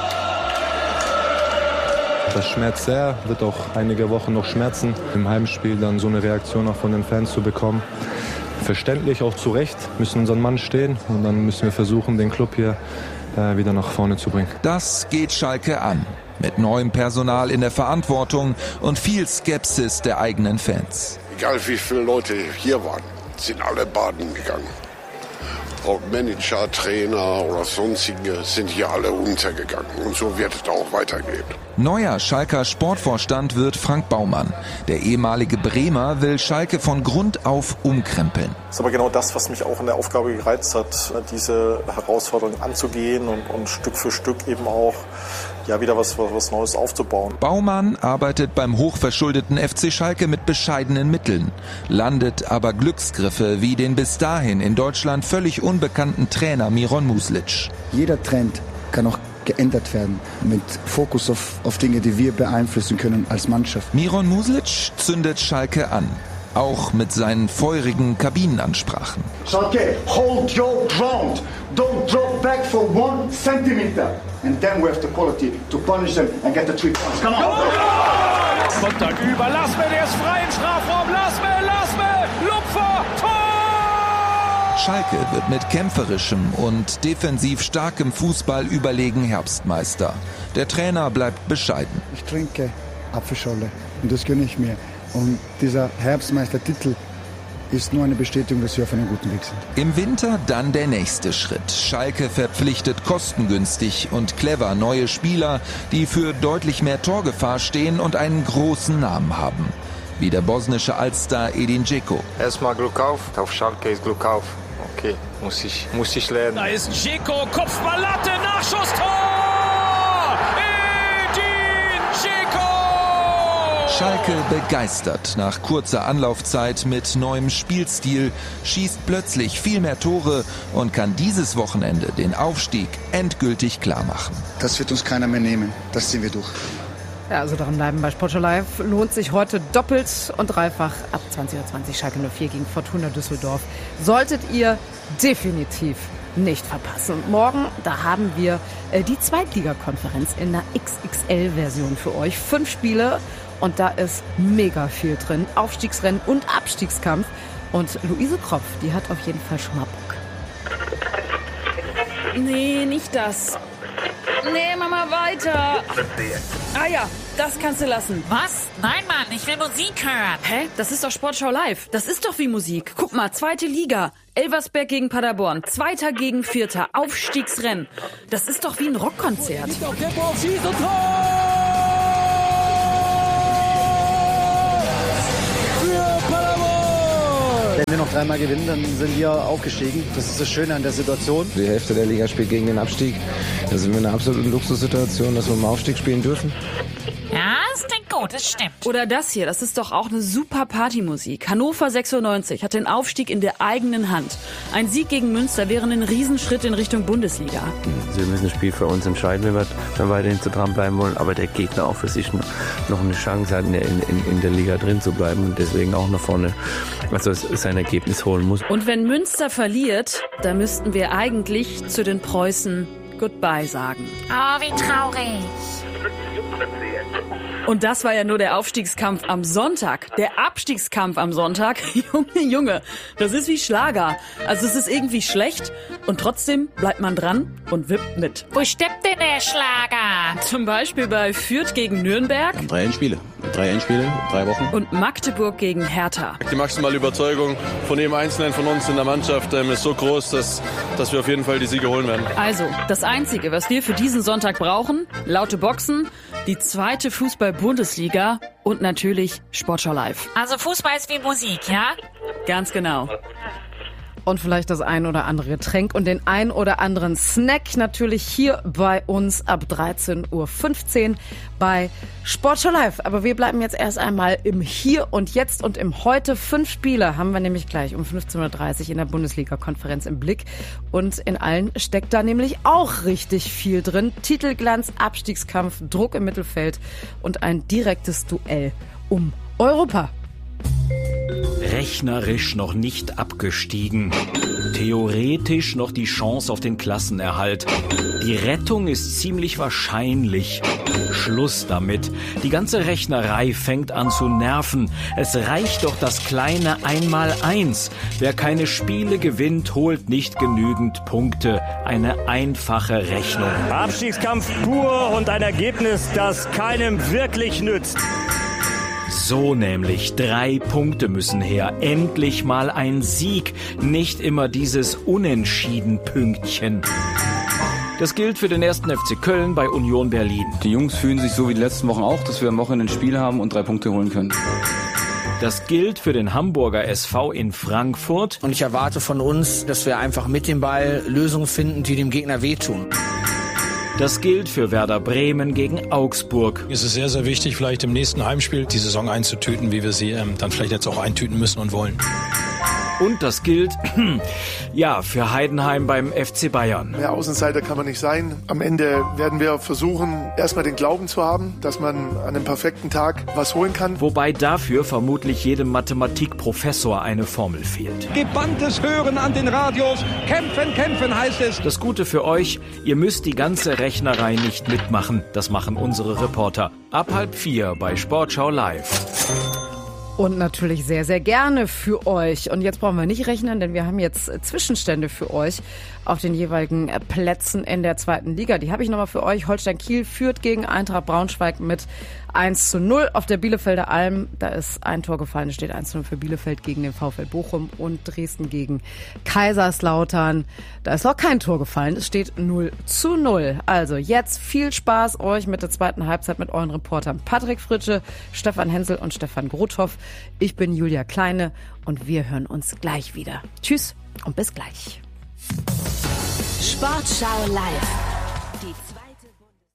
Das schmerzt sehr, wird auch einige Wochen noch schmerzen, im Heimspiel dann so eine Reaktion auch von den Fans zu bekommen. Verständlich, auch zu Recht, müssen unseren Mann stehen und dann müssen wir versuchen, den Club hier äh, wieder nach vorne zu bringen. Das geht Schalke an. Mit neuem Personal in der Verantwortung und viel Skepsis der eigenen Fans. Egal wie viele Leute hier waren, sind alle baden gegangen. Ob Manager, Trainer oder sonstige sind hier alle untergegangen. Und so wird es auch weitergehen. Neuer Schalker Sportvorstand wird Frank Baumann. Der ehemalige Bremer will Schalke von Grund auf umkrempeln. Das ist aber genau das, was mich auch in der Aufgabe gereizt hat, diese Herausforderung anzugehen und, und Stück für Stück eben auch ja, wieder was, was, was Neues aufzubauen. Baumann arbeitet beim hochverschuldeten F C Schalke mit bescheidenen Mitteln, landet aber Glücksgriffe wie den bis dahin in Deutschland völlig unbekannten Trainer Miron Muslic. Jeder Trend kann auch geändert werden, mit Fokus auf, auf Dinge, die wir beeinflussen können als Mannschaft. Miron Muslic zündet Schalke an, auch mit seinen feurigen Kabinenansprachen. Schalke, hold your ground, don't drop back for one centimeter, and then we have the quality to punish them and get the three points. Come on! Kommt da über, lass mir, der ist frei im Strafraum, lass mir, lass mir, Lupfer, Tor! Schalke wird mit kämpferischem und defensiv starkem Fußball überlegen Herbstmeister. Der Trainer bleibt bescheiden. Ich trinke Apfelschorle und das gönne ich mir. Und dieser Herbstmeistertitel ist nur eine Bestätigung, dass wir auf einem guten Weg sind. Im Winter dann der nächste Schritt. Schalke verpflichtet kostengünstig und clever neue Spieler, die für deutlich mehr Torgefahr stehen und einen großen Namen haben. Wie der bosnische Altstar Edin Dzeko. Erstmal Glück auf, auf Schalke ist Glück auf. Okay, muss ich, muss ich lernen. Da ist Dzeko, Kopfballlatte, Nachschusstor! Edin Dzeko! Schalke begeistert nach kurzer Anlaufzeit mit neuem Spielstil, schießt plötzlich viel mehr Tore und kann dieses Wochenende den Aufstieg endgültig klar machen. Das wird uns keiner mehr nehmen, das ziehen wir durch. Ja, also dranbleiben bei Sportschau Live lohnt sich heute doppelt und dreifach ab zwanzig Uhr zwanzig Schalke null vier gegen Fortuna Düsseldorf. Solltet ihr definitiv nicht verpassen. Und morgen, da haben wir äh, die Zweitligakonferenz in der X X L-Version für euch. Fünf Spiele und da ist mega viel drin. Aufstiegsrennen und Abstiegskampf. Und Luise Kropf, die hat auf jeden Fall schon mal Bock. Nee, nicht das. Nee, Mama, weiter. Ah ja, das kannst du lassen. Was? Nein, Mann, ich will Musik hören. Hä? Das ist doch Sportschau live. Das ist doch wie Musik. Guck mal, zweite Liga. Elversberg gegen Paderborn. Zweiter gegen Vierter. Aufstiegsrennen. Das ist doch wie ein Rockkonzert. Wenn wir noch dreimal gewinnen, dann sind wir aufgestiegen. Das ist das Schöne an der Situation. Die Hälfte der Liga spielt gegen den Abstieg. Da sind wir in einer absoluten Luxussituation, dass wir im Aufstieg spielen dürfen. Ja, das klingt gut, das stimmt. Oder das hier, das ist doch auch eine super Partymusik. Hannover sechsundneunzig hat den Aufstieg in der eigenen Hand. Ein Sieg gegen Münster wäre ein Riesenschritt in Richtung Bundesliga. Wir müssen das Spiel für uns entscheiden, wenn wir, wenn wir weiterhin so dranbleiben wollen. Aber der Gegner auch für sich noch eine Chance hat, in der, in, in der Liga drin zu bleiben und deswegen auch nach vorne, also sein Ergebnis holen muss. Und wenn Münster verliert, dann müssten wir eigentlich zu den Preußen Goodbye sagen. Oh, wie traurig. Und das war ja nur der Aufstiegskampf am Sonntag. Der Abstiegskampf am Sonntag, Junge, Junge, das ist wie Schlager. Also es ist irgendwie schlecht und trotzdem bleibt man dran und wippt mit. Wo steppt denn der Schlager? Zum Beispiel bei Fürth gegen Nürnberg. Drei Endspiele. Drei Endspiele, drei Wochen. Und Magdeburg gegen Hertha. Die maximale Überzeugung von jedem Einzelnen von uns in der Mannschaft ähm, ist so groß, dass, dass wir auf jeden Fall die Siege holen werden. Also, das Einzige, was wir für diesen Sonntag brauchen, laute Boxen, die zweite Fußball-Bundesliga und natürlich Sportschau live. Also Fußball ist wie Musik, ja? Ganz genau. Und vielleicht das ein oder andere Getränk und den ein oder anderen Snack natürlich hier bei uns ab dreizehn Uhr fünfzehn bei Sportschau live. Aber wir bleiben jetzt erst einmal im Hier und Jetzt und im Heute. Fünf Spiele haben wir nämlich gleich um fünfzehn Uhr dreißig in der Bundesliga-Konferenz im Blick. Und in allen steckt da nämlich auch richtig viel drin. Titelglanz, Abstiegskampf, Druck im Mittelfeld und ein direktes Duell um Europa. Rechnerisch noch nicht abgestiegen. Theoretisch noch die Chance auf den Klassenerhalt. Die Rettung ist ziemlich wahrscheinlich. Schluss damit. Die ganze Rechnerei fängt an zu nerven. Es reicht doch das kleine Einmaleins. Wer keine Spiele gewinnt, holt nicht genügend Punkte. Eine einfache Rechnung. Abstiegskampf pur und ein Ergebnis, das keinem wirklich nützt. So nämlich, drei Punkte müssen her. Endlich mal ein Sieg, nicht immer dieses Unentschieden-Pünktchen. Das gilt für den ersten F C Köln bei Union Berlin. Die Jungs fühlen sich so wie die letzten Wochen auch, dass wir am Wochenende ein Spiel haben und drei Punkte holen können. Das gilt für den Hamburger S V in Frankfurt. Und ich erwarte von uns, dass wir einfach mit dem Ball Lösungen finden, die dem Gegner wehtun. Das gilt für Werder Bremen gegen Augsburg. Es ist sehr, sehr wichtig, vielleicht im nächsten Heimspiel die Saison einzutüten, wie wir sie ähm, dann vielleicht jetzt auch eintüten müssen und wollen. Und das gilt, ja, für Heidenheim beim F C Bayern. Mehr Außenseiter kann man nicht sein. Am Ende werden wir versuchen, erstmal den Glauben zu haben, dass man an einem perfekten Tag was holen kann. Wobei dafür vermutlich jedem Mathematikprofessor eine Formel fehlt. Gebanntes Hören an den Radios. Kämpfen, kämpfen heißt es. Das Gute für euch, ihr müsst die ganze Rechnerei nicht mitmachen. Das machen unsere Reporter. Ab halb vier bei Sportschau live. Und natürlich sehr, sehr gerne für euch. Und jetzt brauchen wir nicht rechnen, denn wir haben jetzt Zwischenstände für euch auf den jeweiligen Plätzen in der zweiten Liga. Die habe ich nochmal für euch. Holstein Kiel führt gegen Eintracht Braunschweig mit eins zu null. Auf der Bielefelder Alm, da ist ein Tor gefallen. Es steht eins zu null für Bielefeld gegen den VfL Bochum und Dresden gegen Kaiserslautern. Da ist noch kein Tor gefallen. Es steht null zu null. Also jetzt viel Spaß euch mit der zweiten Halbzeit mit euren Reportern Patrick Fritsche, Stefan Hensel und Stefan Grothoff. Ich bin Julia Kleine und wir hören uns gleich wieder. Tschüss und bis gleich. Sportschau live. Die zweite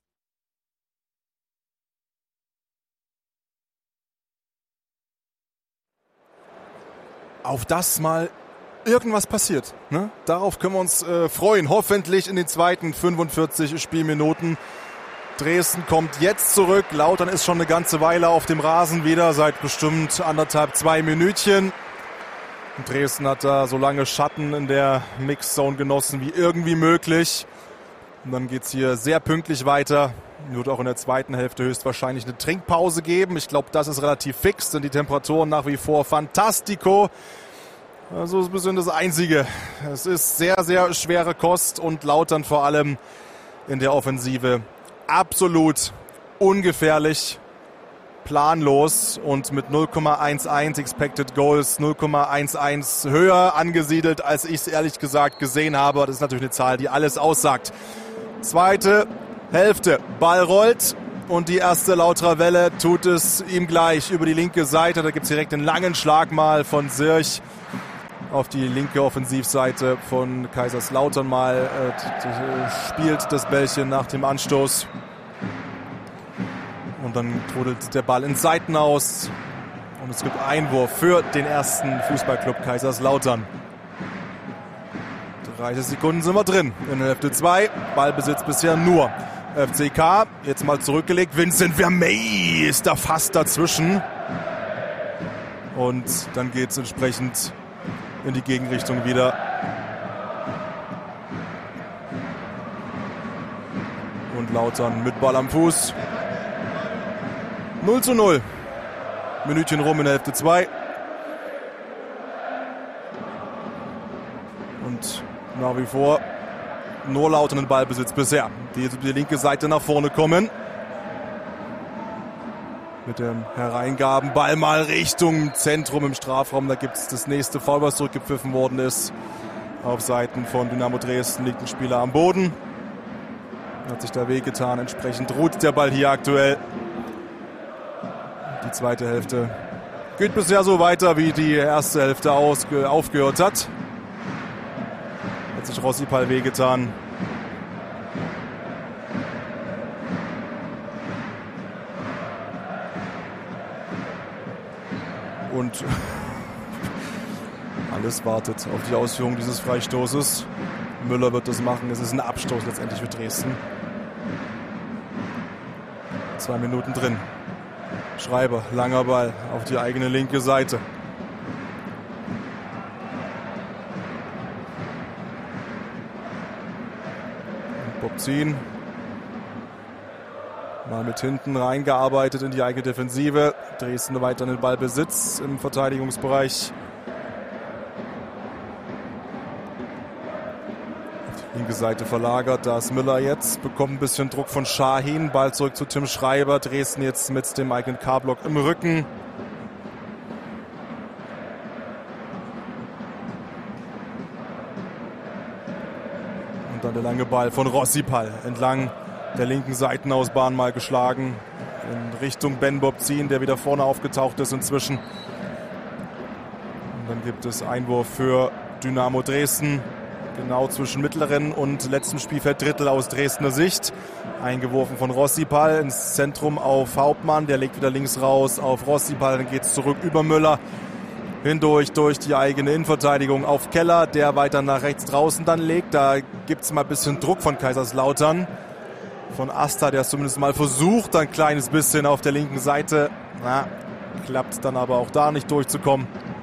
Auf das mal irgendwas passiert. Ne? Darauf können wir uns äh, freuen. Hoffentlich in den zweiten fünfundvierzig Spielminuten. Dresden kommt jetzt zurück. Lautern ist schon eine ganze Weile auf dem Rasen wieder, seit bestimmt anderthalb, zwei Minütchen. Und Dresden hat da so lange Schatten in der Mixzone genossen wie irgendwie möglich. Und dann geht's hier sehr pünktlich weiter. Wird auch in der zweiten Hälfte höchstwahrscheinlich eine Trinkpause geben. Ich glaube, das ist relativ fix, denn die Temperaturen nach wie vor fantastico. Also ist ein bisschen das Einzige. Es ist sehr, sehr schwere Kost und Lautern vor allem in der Offensive. Absolut ungefährlich, planlos und mit null Komma elf Expected Goals, null Komma elf höher angesiedelt, als ich es ehrlich gesagt gesehen habe. Das ist natürlich eine Zahl, die alles aussagt. Zweite Hälfte, Ball rollt und die erste Lauterer Welle tut es ihm gleich über die linke Seite. Da gibt es direkt einen langen Schlag mal von Sirch auf die linke Offensivseite von Kaiserslautern mal. Äh, spielt das Bällchen nach dem Anstoß. Und dann trudelt der Ball ins Seiten aus. Und es gibt Einwurf für den ersten Fußballclub Kaiserslautern. dreißig Sekunden sind wir drin in der Hälfte zwei. Ballbesitz bisher nur F C K. Jetzt mal zurückgelegt. Vincent Vermey ist da fast dazwischen. Und dann geht es entsprechend in die Gegenrichtung wieder. Und Lautern mit Ball am Fuß. null zu null. Minütchen rum in der Hälfte zwei. Und nach wie vor nur Lautern in Ballbesitz bisher. Die jetzt über die linke Seite nach vorne kommen. Mit den Hereingaben. Ball mal Richtung Zentrum im Strafraum. Da gibt es das nächste Foul, was zurückgepfiffen worden ist. Auf Seiten von Dynamo Dresden liegt ein Spieler am Boden. Hat sich da wehgetan. Entsprechend ruht der Ball hier aktuell. Die zweite Hälfte geht bisher so weiter, wie die erste Hälfte ausge- aufgehört hat. Hat sich Rossipal wehgetan. Und alles wartet auf die Ausführung dieses Freistoßes. Müller wird das machen. Es ist ein Abstoß letztendlich für Dresden. Zwei Minuten drin. Schreiber, langer Ball auf die eigene linke Seite. Bobzin. Mal mit hinten reingearbeitet in die eigene Defensive. Dresden weiter in den Ballbesitz im Verteidigungsbereich. Auf die linke Seite verlagert. Da ist Müller jetzt. Bekommt ein bisschen Druck von Şahin. Ball zurück zu Tim Schreiber. Dresden jetzt mit dem eigenen K-Block im Rücken. Und dann der lange Ball von Rossipal entlang der linken Seitenausbahn mal geschlagen. In Richtung Ben Bobzin, der wieder vorne aufgetaucht ist inzwischen. Und dann gibt es Einwurf für Dynamo Dresden. Genau zwischen mittleren und letztem Spielfelddrittel aus Dresdner Sicht. Eingeworfen von Rossipal ins Zentrum auf Hauptmann. Der legt wieder links raus auf Rossipal. Dann geht es zurück über Müller. Hindurch durch die eigene Innenverteidigung auf Keller, der weiter nach rechts draußen dann legt. Da gibt es mal ein bisschen Druck von Kaiserslautern. Von Asta, der es zumindest mal versucht, ein kleines bisschen auf der linken Seite. Na, klappt dann aber auch da nicht durchzukommen.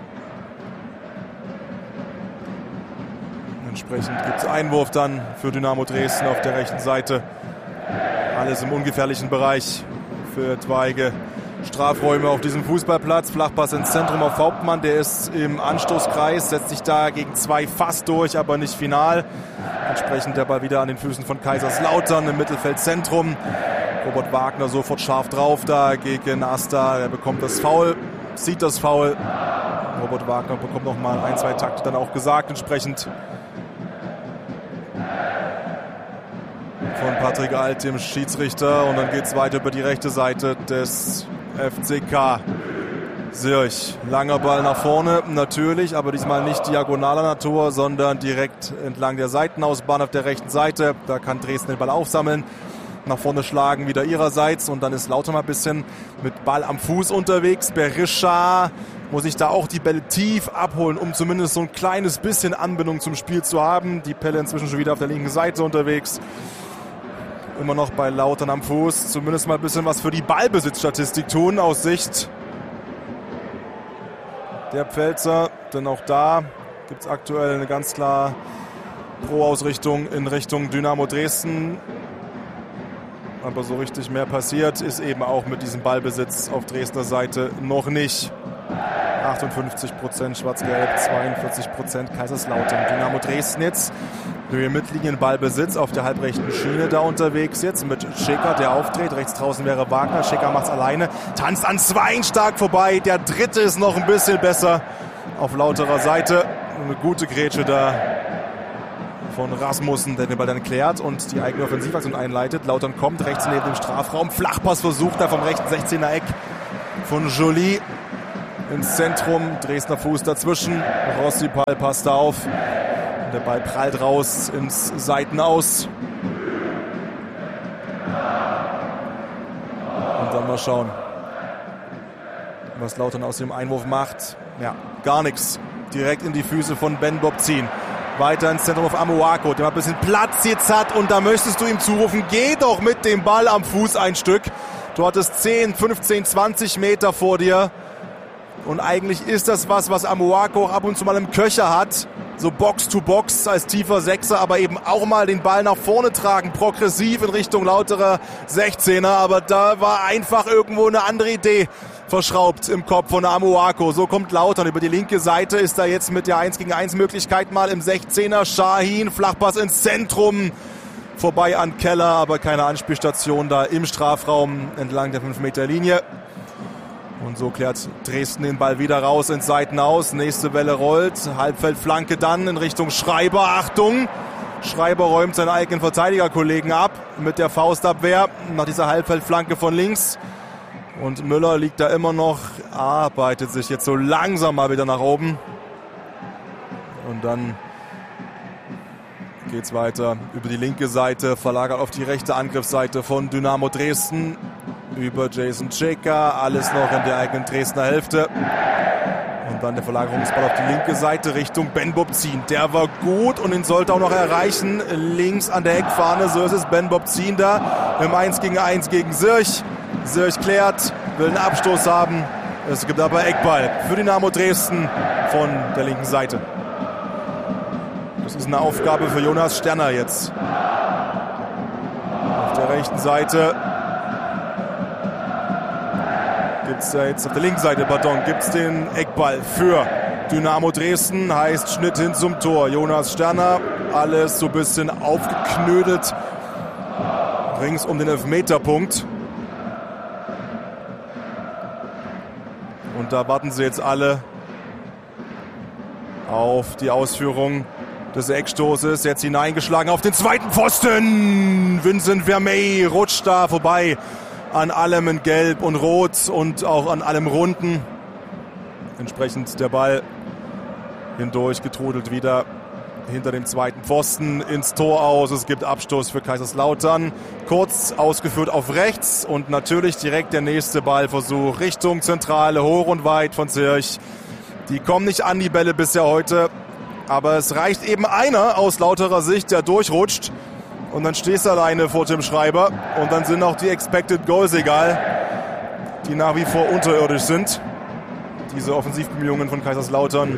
Entsprechend gibt es Einwurf dann für Dynamo Dresden auf der rechten Seite. Alles im ungefährlichen Bereich für etwaige Strafräume auf diesem Fußballplatz. Flachpass ins Zentrum auf Hauptmann, der ist im Anstoßkreis, setzt sich da gegen zwei fast durch, aber nicht final. Entsprechend der Ball wieder an den Füßen von Kaiserslautern im Mittelfeldzentrum. Robert Wagner sofort scharf drauf da gegen Asta. Er bekommt das Foul, sieht das Foul. Robert Wagner bekommt noch mal ein, zwei Takte dann auch gesagt. Entsprechend von Patrick Alt, dem Schiedsrichter. Und dann geht es weiter über die rechte Seite des F C K. Sirch, langer Ball nach vorne, natürlich, aber diesmal nicht diagonaler Natur, sondern direkt entlang der Seitenausbahn auf der rechten Seite. Da kann Dresden den Ball aufsammeln, nach vorne schlagen wieder ihrerseits und dann ist Lautern mal ein bisschen mit Ball am Fuß unterwegs. Berisha muss sich da auch die Bälle tief abholen, um zumindest so ein kleines bisschen Anbindung zum Spiel zu haben. Die Pelle inzwischen schon wieder auf der linken Seite unterwegs. Immer noch bei Lautern am Fuß. Zumindest mal ein bisschen was für die Ballbesitzstatistik tun aus Sicht der Pfälzer. Denn auch da gibt es aktuell eine ganz klar Pro-Ausrichtung in Richtung Dynamo Dresden. Aber so richtig mehr passiert ist eben auch mit diesem Ballbesitz auf Dresdner Seite noch nicht. achtundfünfzig Prozent Schwarz-Gelb, zweiundvierzig Prozent Kaiserslautern. Dynamo Dresden jetzt Höhe Mittellinien, Ballbesitz auf der halbrechten Schiene da unterwegs jetzt mit Schäker, der aufdreht. Rechts draußen wäre Wagner. Schäker macht's alleine. Tanzt an Zwein stark vorbei. Der dritte ist noch ein bisschen besser auf Lauterer Seite. Eine gute Grätsche da von Rasmussen, der den Ball dann klärt und die eigene Offensivaktion einleitet. Lautern kommt rechts neben dem Strafraum. Flachpass versucht da vom rechten sechzehner Eck von Joly ins Zentrum. Dresdner Fuß dazwischen. Rossi Ball passt da auf. Der Ball prallt raus ins Seitenaus. Und dann mal schauen, was Lautern aus dem Einwurf macht. Ja, gar nichts. Direkt in die Füße von Ben Bob ziehen. Weiter ins Zentrum auf Amoako, der mal ein bisschen Platz jetzt hat. Und da möchtest du ihm zurufen, geh doch mit dem Ball am Fuß ein Stück. Du hattest zehn, fünfzehn, zwanzig Meter vor dir. Und eigentlich ist das was, was Amoako auch ab und zu mal im Köcher hat. So Box-to-Box als tiefer Sechser, aber eben auch mal den Ball nach vorne tragen, progressiv in Richtung Lauterer sechzehner. Aber da war einfach irgendwo eine andere Idee verschraubt im Kopf von Amoako. So kommt Lautern über die linke Seite, ist da jetzt mit der eins gegen eins Möglichkeit mal im sechzehner. Shahin, Flachpass ins Zentrum, vorbei an Keller, aber keine Anspielstation da im Strafraum entlang der fünf Meter Linie. Und so klärt Dresden den Ball wieder raus ins Seitenaus. Nächste Welle rollt. Halbfeldflanke dann in Richtung Schreiber. Achtung! Schreiber räumt seinen eigenen Verteidigerkollegen ab mit der Faustabwehr nach dieser Halbfeldflanke von links. Und Müller liegt da immer noch, arbeitet sich jetzt so langsam mal wieder nach oben. Und dann geht's weiter über die linke Seite, verlagert auf die rechte Angriffsseite von Dynamo Dresden. Über Jason Schäker, alles noch in der eigenen Dresdner Hälfte. Und dann der Verlagerungsball auf die linke Seite Richtung Ben Bob ziehen. Der war gut und ihn sollte auch noch erreichen. Links an der Eckfahne, so ist es Ben Bob ziehen da. Im eins gegen eins gegen Sirch. Sirch klärt, will einen Abstoß haben. Es gibt aber Eckball für Dynamo Dresden von der linken Seite. Das ist eine Aufgabe für Jonas Sterner jetzt. Auf der rechten Seite gibt's ja jetzt auf der linken Seite, pardon, gibt's den Eckball für Dynamo Dresden. Heißt Schnitt hin zum Tor. Jonas Sterner, alles so ein bisschen aufgeknödelt. Rings um den Elfmeterpunkt. Und da warten sie jetzt alle auf die Ausführung des Eckstoßes. Jetzt hineingeschlagen auf den zweiten Pfosten. Vincent Vermey rutscht da vorbei an allem in Gelb und Rot und auch an allem Runden. Entsprechend der Ball hindurch getrudelt wieder hinter dem zweiten Pfosten ins Tor aus. Es gibt Abstoß für Kaiserslautern. Kurz ausgeführt auf rechts und natürlich direkt der nächste Ballversuch Richtung Zentrale, hoch und weit von Zirch. Die kommen nicht an die Bälle bisher heute, aber es reicht eben einer aus Lauterer Sicht, der durchrutscht. Und dann stehst du alleine vor Tim Schreiber. Und dann sind auch die Expected Goals egal, die nach wie vor unterirdisch sind. Diese Offensivbemühungen von Kaiserslautern.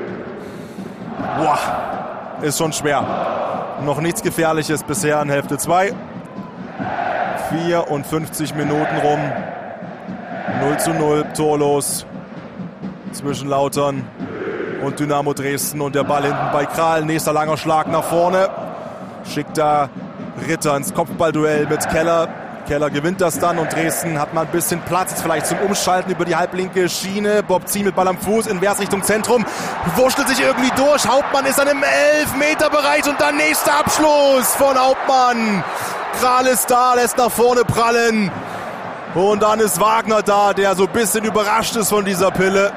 Boah, ist schon schwer. Noch nichts Gefährliches bisher in Hälfte zwei. vierundfünfzig Minuten rum. null zu null, torlos zwischen Lautern und Dynamo Dresden. Und der Ball hinten bei Kral. Nächster langer Schlag nach vorne. Schickt da Ritter ins Kopfballduell mit Keller. Keller gewinnt das dann und Dresden hat mal ein bisschen Platz, jetzt vielleicht zum Umschalten über die halblinke Schiene. Bob Zien mit Ball am Fuß, invers Richtung Zentrum, wurschtelt sich irgendwie durch. Hauptmann ist dann im Elfmeterbereich und dann nächster Abschluss von Hauptmann. Kral ist da, lässt nach vorne prallen und dann ist Wagner da, der so ein bisschen überrascht ist von dieser Pille.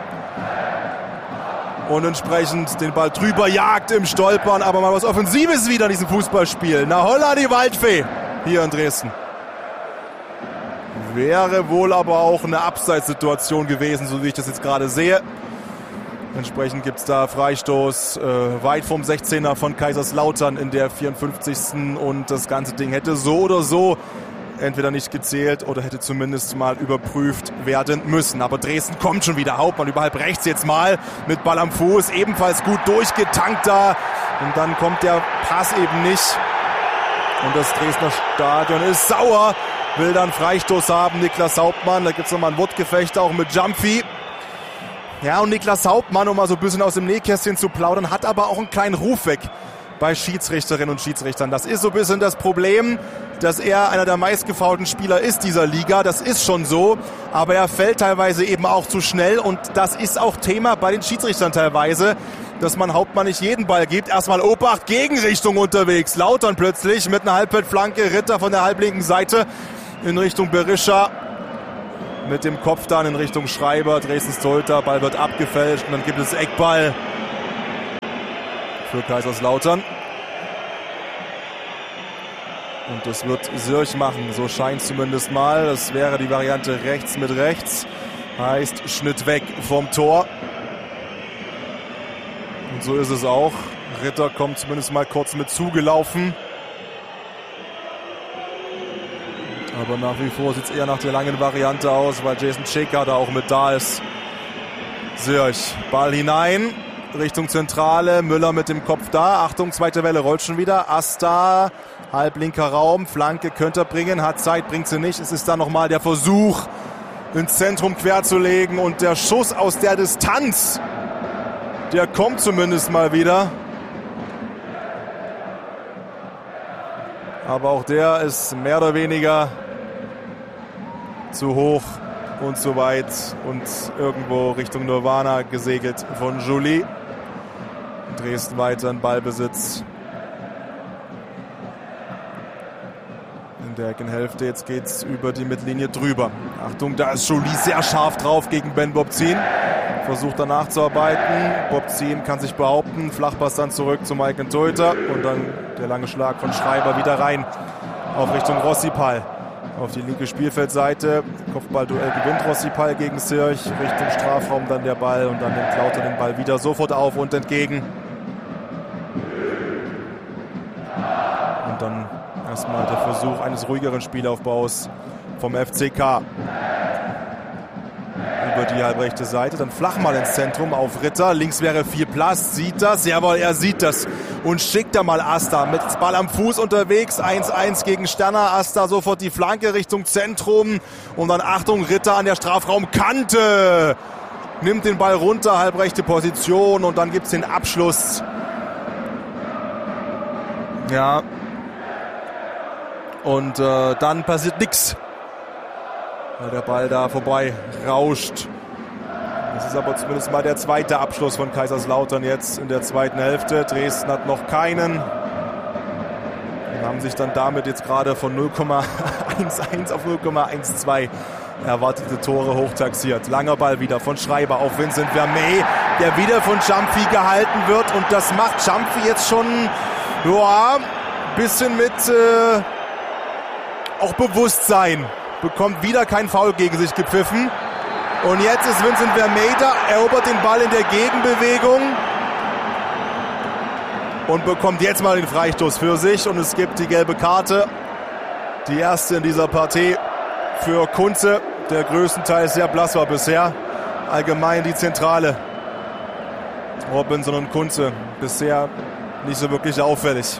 Und entsprechend den Ball drüber jagt im Stolpern. Aber mal was Offensives wieder in diesem Fußballspiel. Na holla die Waldfee hier in Dresden. Wäre wohl aber auch eine Abseitssituation gewesen, so wie ich das jetzt gerade sehe. Entsprechend gibt es da Freistoß äh, weit vom sechzehner von Kaiserslautern in der vierundfünfzigsten Und das ganze Ding hätte so oder so entweder nicht gezählt oder hätte zumindest mal überprüft werden müssen. Aber Dresden kommt schon wieder. Hauptmann über halb rechts jetzt mal mit Ball am Fuß. Ebenfalls gut durchgetankt da. Und dann kommt der Pass eben nicht. Und das Dresdner Stadion ist sauer. Will dann Freistoß haben, Niklas Hauptmann. Da gibt es nochmal ein Wortgefecht auch mit Jumpy. Ja, und Niklas Hauptmann, um mal so ein bisschen aus dem Nähkästchen zu plaudern, hat aber auch einen kleinen Ruf weg bei Schiedsrichterinnen und Schiedsrichtern. Das ist so ein bisschen das Problem, dass er einer der meistgefoulten Spieler ist dieser Liga. Das ist schon so, aber er fällt teilweise eben auch zu schnell und das ist auch Thema bei den Schiedsrichtern teilweise, dass man Hauptmann nicht jeden Ball gibt. Erstmal Obacht, Gegenrichtung unterwegs. Lautern plötzlich mit einer Halbfeldflanke, Ritter von der halblinken Seite in Richtung Berisha. Mit dem Kopf dann in Richtung Schreiber, Dresdens Torhüter, Ball wird abgefälscht und dann gibt es Eckball für Kaiserslautern. Und das wird Sirch machen, so scheint zumindest mal. Das wäre die Variante rechts mit rechts. Heißt Schnitt weg vom Tor. Und so ist es auch. Ritter kommt zumindest mal kurz mit zugelaufen. Aber nach wie vor sieht es eher nach der langen Variante aus, weil Jason Cheka da auch mit da ist. Sirch, Ball hinein, Richtung Zentrale, Müller mit dem Kopf da. Achtung, zweite Welle rollt schon wieder. Asta, halblinker Raum, Flanke könnte er bringen, hat Zeit, bringt sie nicht. Es ist dann nochmal der Versuch, ins Zentrum quer zu legen und der Schuss aus der Distanz, der kommt zumindest mal wieder. Aber auch der ist mehr oder weniger zu hoch und zu weit und irgendwo Richtung Nirvana gesegelt von Joly. Dresden weiter in Ballbesitz. In der Eckenhälfte, jetzt geht's über die Mittellinie drüber. Achtung, da ist Joly sehr scharf drauf gegen Ben Bobzien. Versucht danach zu arbeiten. Bobzien kann sich behaupten. Flachpass dann zurück zu Mike Torhüter. Und dann der lange Schlag von Schreiber wieder rein auf Richtung Rossipal. Auf die linke Spielfeldseite. Kopfballduell gewinnt Rossipal gegen Sirch. Richtung Strafraum dann der Ball. Und dann nimmt Lautern den Ball wieder sofort auf und entgegen. Und dann erstmal der Versuch eines ruhigeren Spielaufbaus vom F C K. Über die halbrechte Seite, dann flach mal ins Zentrum auf Ritter. Links wäre viel Platz, sieht das, jawohl, er sieht das und schickt da mal Asta mit Ball am Fuß unterwegs, eins eins gegen Sterner. Asta sofort die Flanke Richtung Zentrum und dann Achtung, Ritter an der Strafraumkante. Nimmt den Ball runter, halbrechte Position und dann gibt es den Abschluss. Ja. Und äh, dann passiert nichts. Weil der Ball da vorbei rauscht. Das ist aber zumindest mal der zweite Abschluss von Kaiserslautern jetzt in der zweiten Hälfte. Dresden hat noch keinen. Und haben sich dann damit jetzt gerade von null Komma eins auf null Komma zwölf erwartete Tore hochtaxiert. Langer Ball wieder von Schreiber auf Vincent Vermey, der wieder von Champy gehalten wird. Und das macht Champy jetzt schon ja, ein bisschen mit äh, auch Bewusstsein. Bekommt wieder kein Foul gegen sich gepfiffen. Und jetzt ist Vincent Vermey da, erobert den Ball in der Gegenbewegung und bekommt jetzt mal den Freistoß für sich. Und es gibt die gelbe Karte, die erste in dieser Partie für Kunze, der größtenteils sehr blass war bisher. Allgemein die Zentrale. Robinson und Kunze bisher nicht so wirklich auffällig.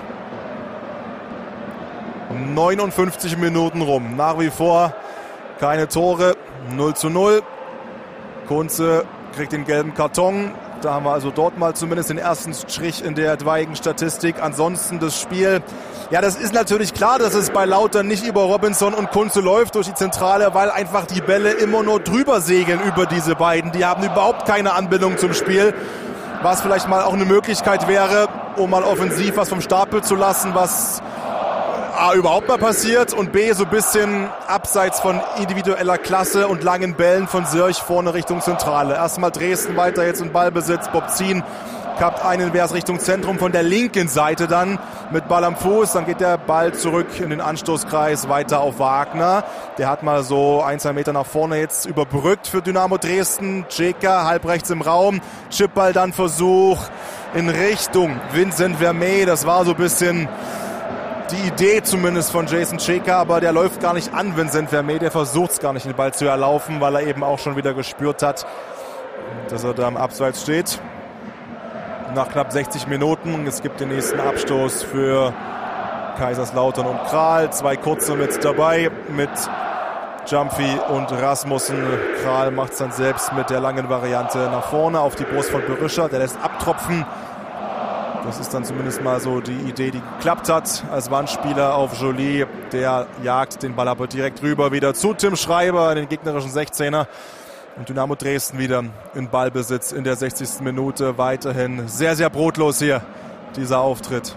neunundfünfzig Minuten rum. Nach wie vor keine Tore. null zu null. Kunze kriegt den gelben Karton. Da haben wir also dort mal zumindest den ersten Strich in der etwaigen Statistik. Ansonsten das Spiel. Ja, das ist natürlich klar, dass es bei Lautern nicht über Robinson und Kunze läuft durch die Zentrale, weil einfach die Bälle immer nur drüber segeln über diese beiden. Die haben überhaupt keine Anbindung zum Spiel. Was vielleicht mal auch eine Möglichkeit wäre, um mal offensiv was vom Stapel zu lassen, was A, überhaupt mal passiert und B, so ein bisschen abseits von individueller Klasse und langen Bällen von Sirch vorne Richtung Zentrale. Erstmal Dresden weiter jetzt in Ballbesitz. Bobzien kappt einen Vers Richtung Zentrum von der linken Seite dann mit Ball am Fuß. Dann geht der Ball zurück in den Anstoßkreis weiter auf Wagner. Der hat mal so ein, zwei Meter nach vorne jetzt überbrückt für Dynamo Dresden. Cheka halb rechts im Raum. Chipball dann Versuch in Richtung Vincent Vermey. Das war so ein bisschen die Idee zumindest von Jason Cheka, aber der läuft gar nicht an, Vincent Vermey. Der versucht es gar nicht, den Ball zu erlaufen, weil er eben auch schon wieder gespürt hat, dass er da im Abseits steht. Nach knapp sechzig Minuten. Es gibt den nächsten Abstoß für Kaiserslautern und Kral. Zwei kurze mit dabei, mit Jumpy und Rasmussen. Kral macht es dann selbst mit der langen Variante nach vorne auf die Brust von Berischer. Der lässt abtropfen. Das ist dann zumindest mal so die Idee, die geklappt hat. Als Wandspieler auf Joly. Der jagt den Ball aber direkt rüber wieder zu Tim Schreiber in den gegnerischen sechzehner. Und Dynamo Dresden wieder in Ballbesitz in der sechzigsten Minute. Weiterhin sehr, sehr brotlos hier, dieser Auftritt.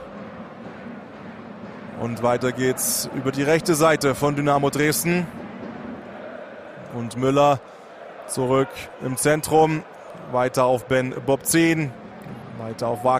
Und weiter geht's über die rechte Seite von Dynamo Dresden. Und Müller zurück im Zentrum. Weiter auf Ben Bobzin. Weiter auf Wagner.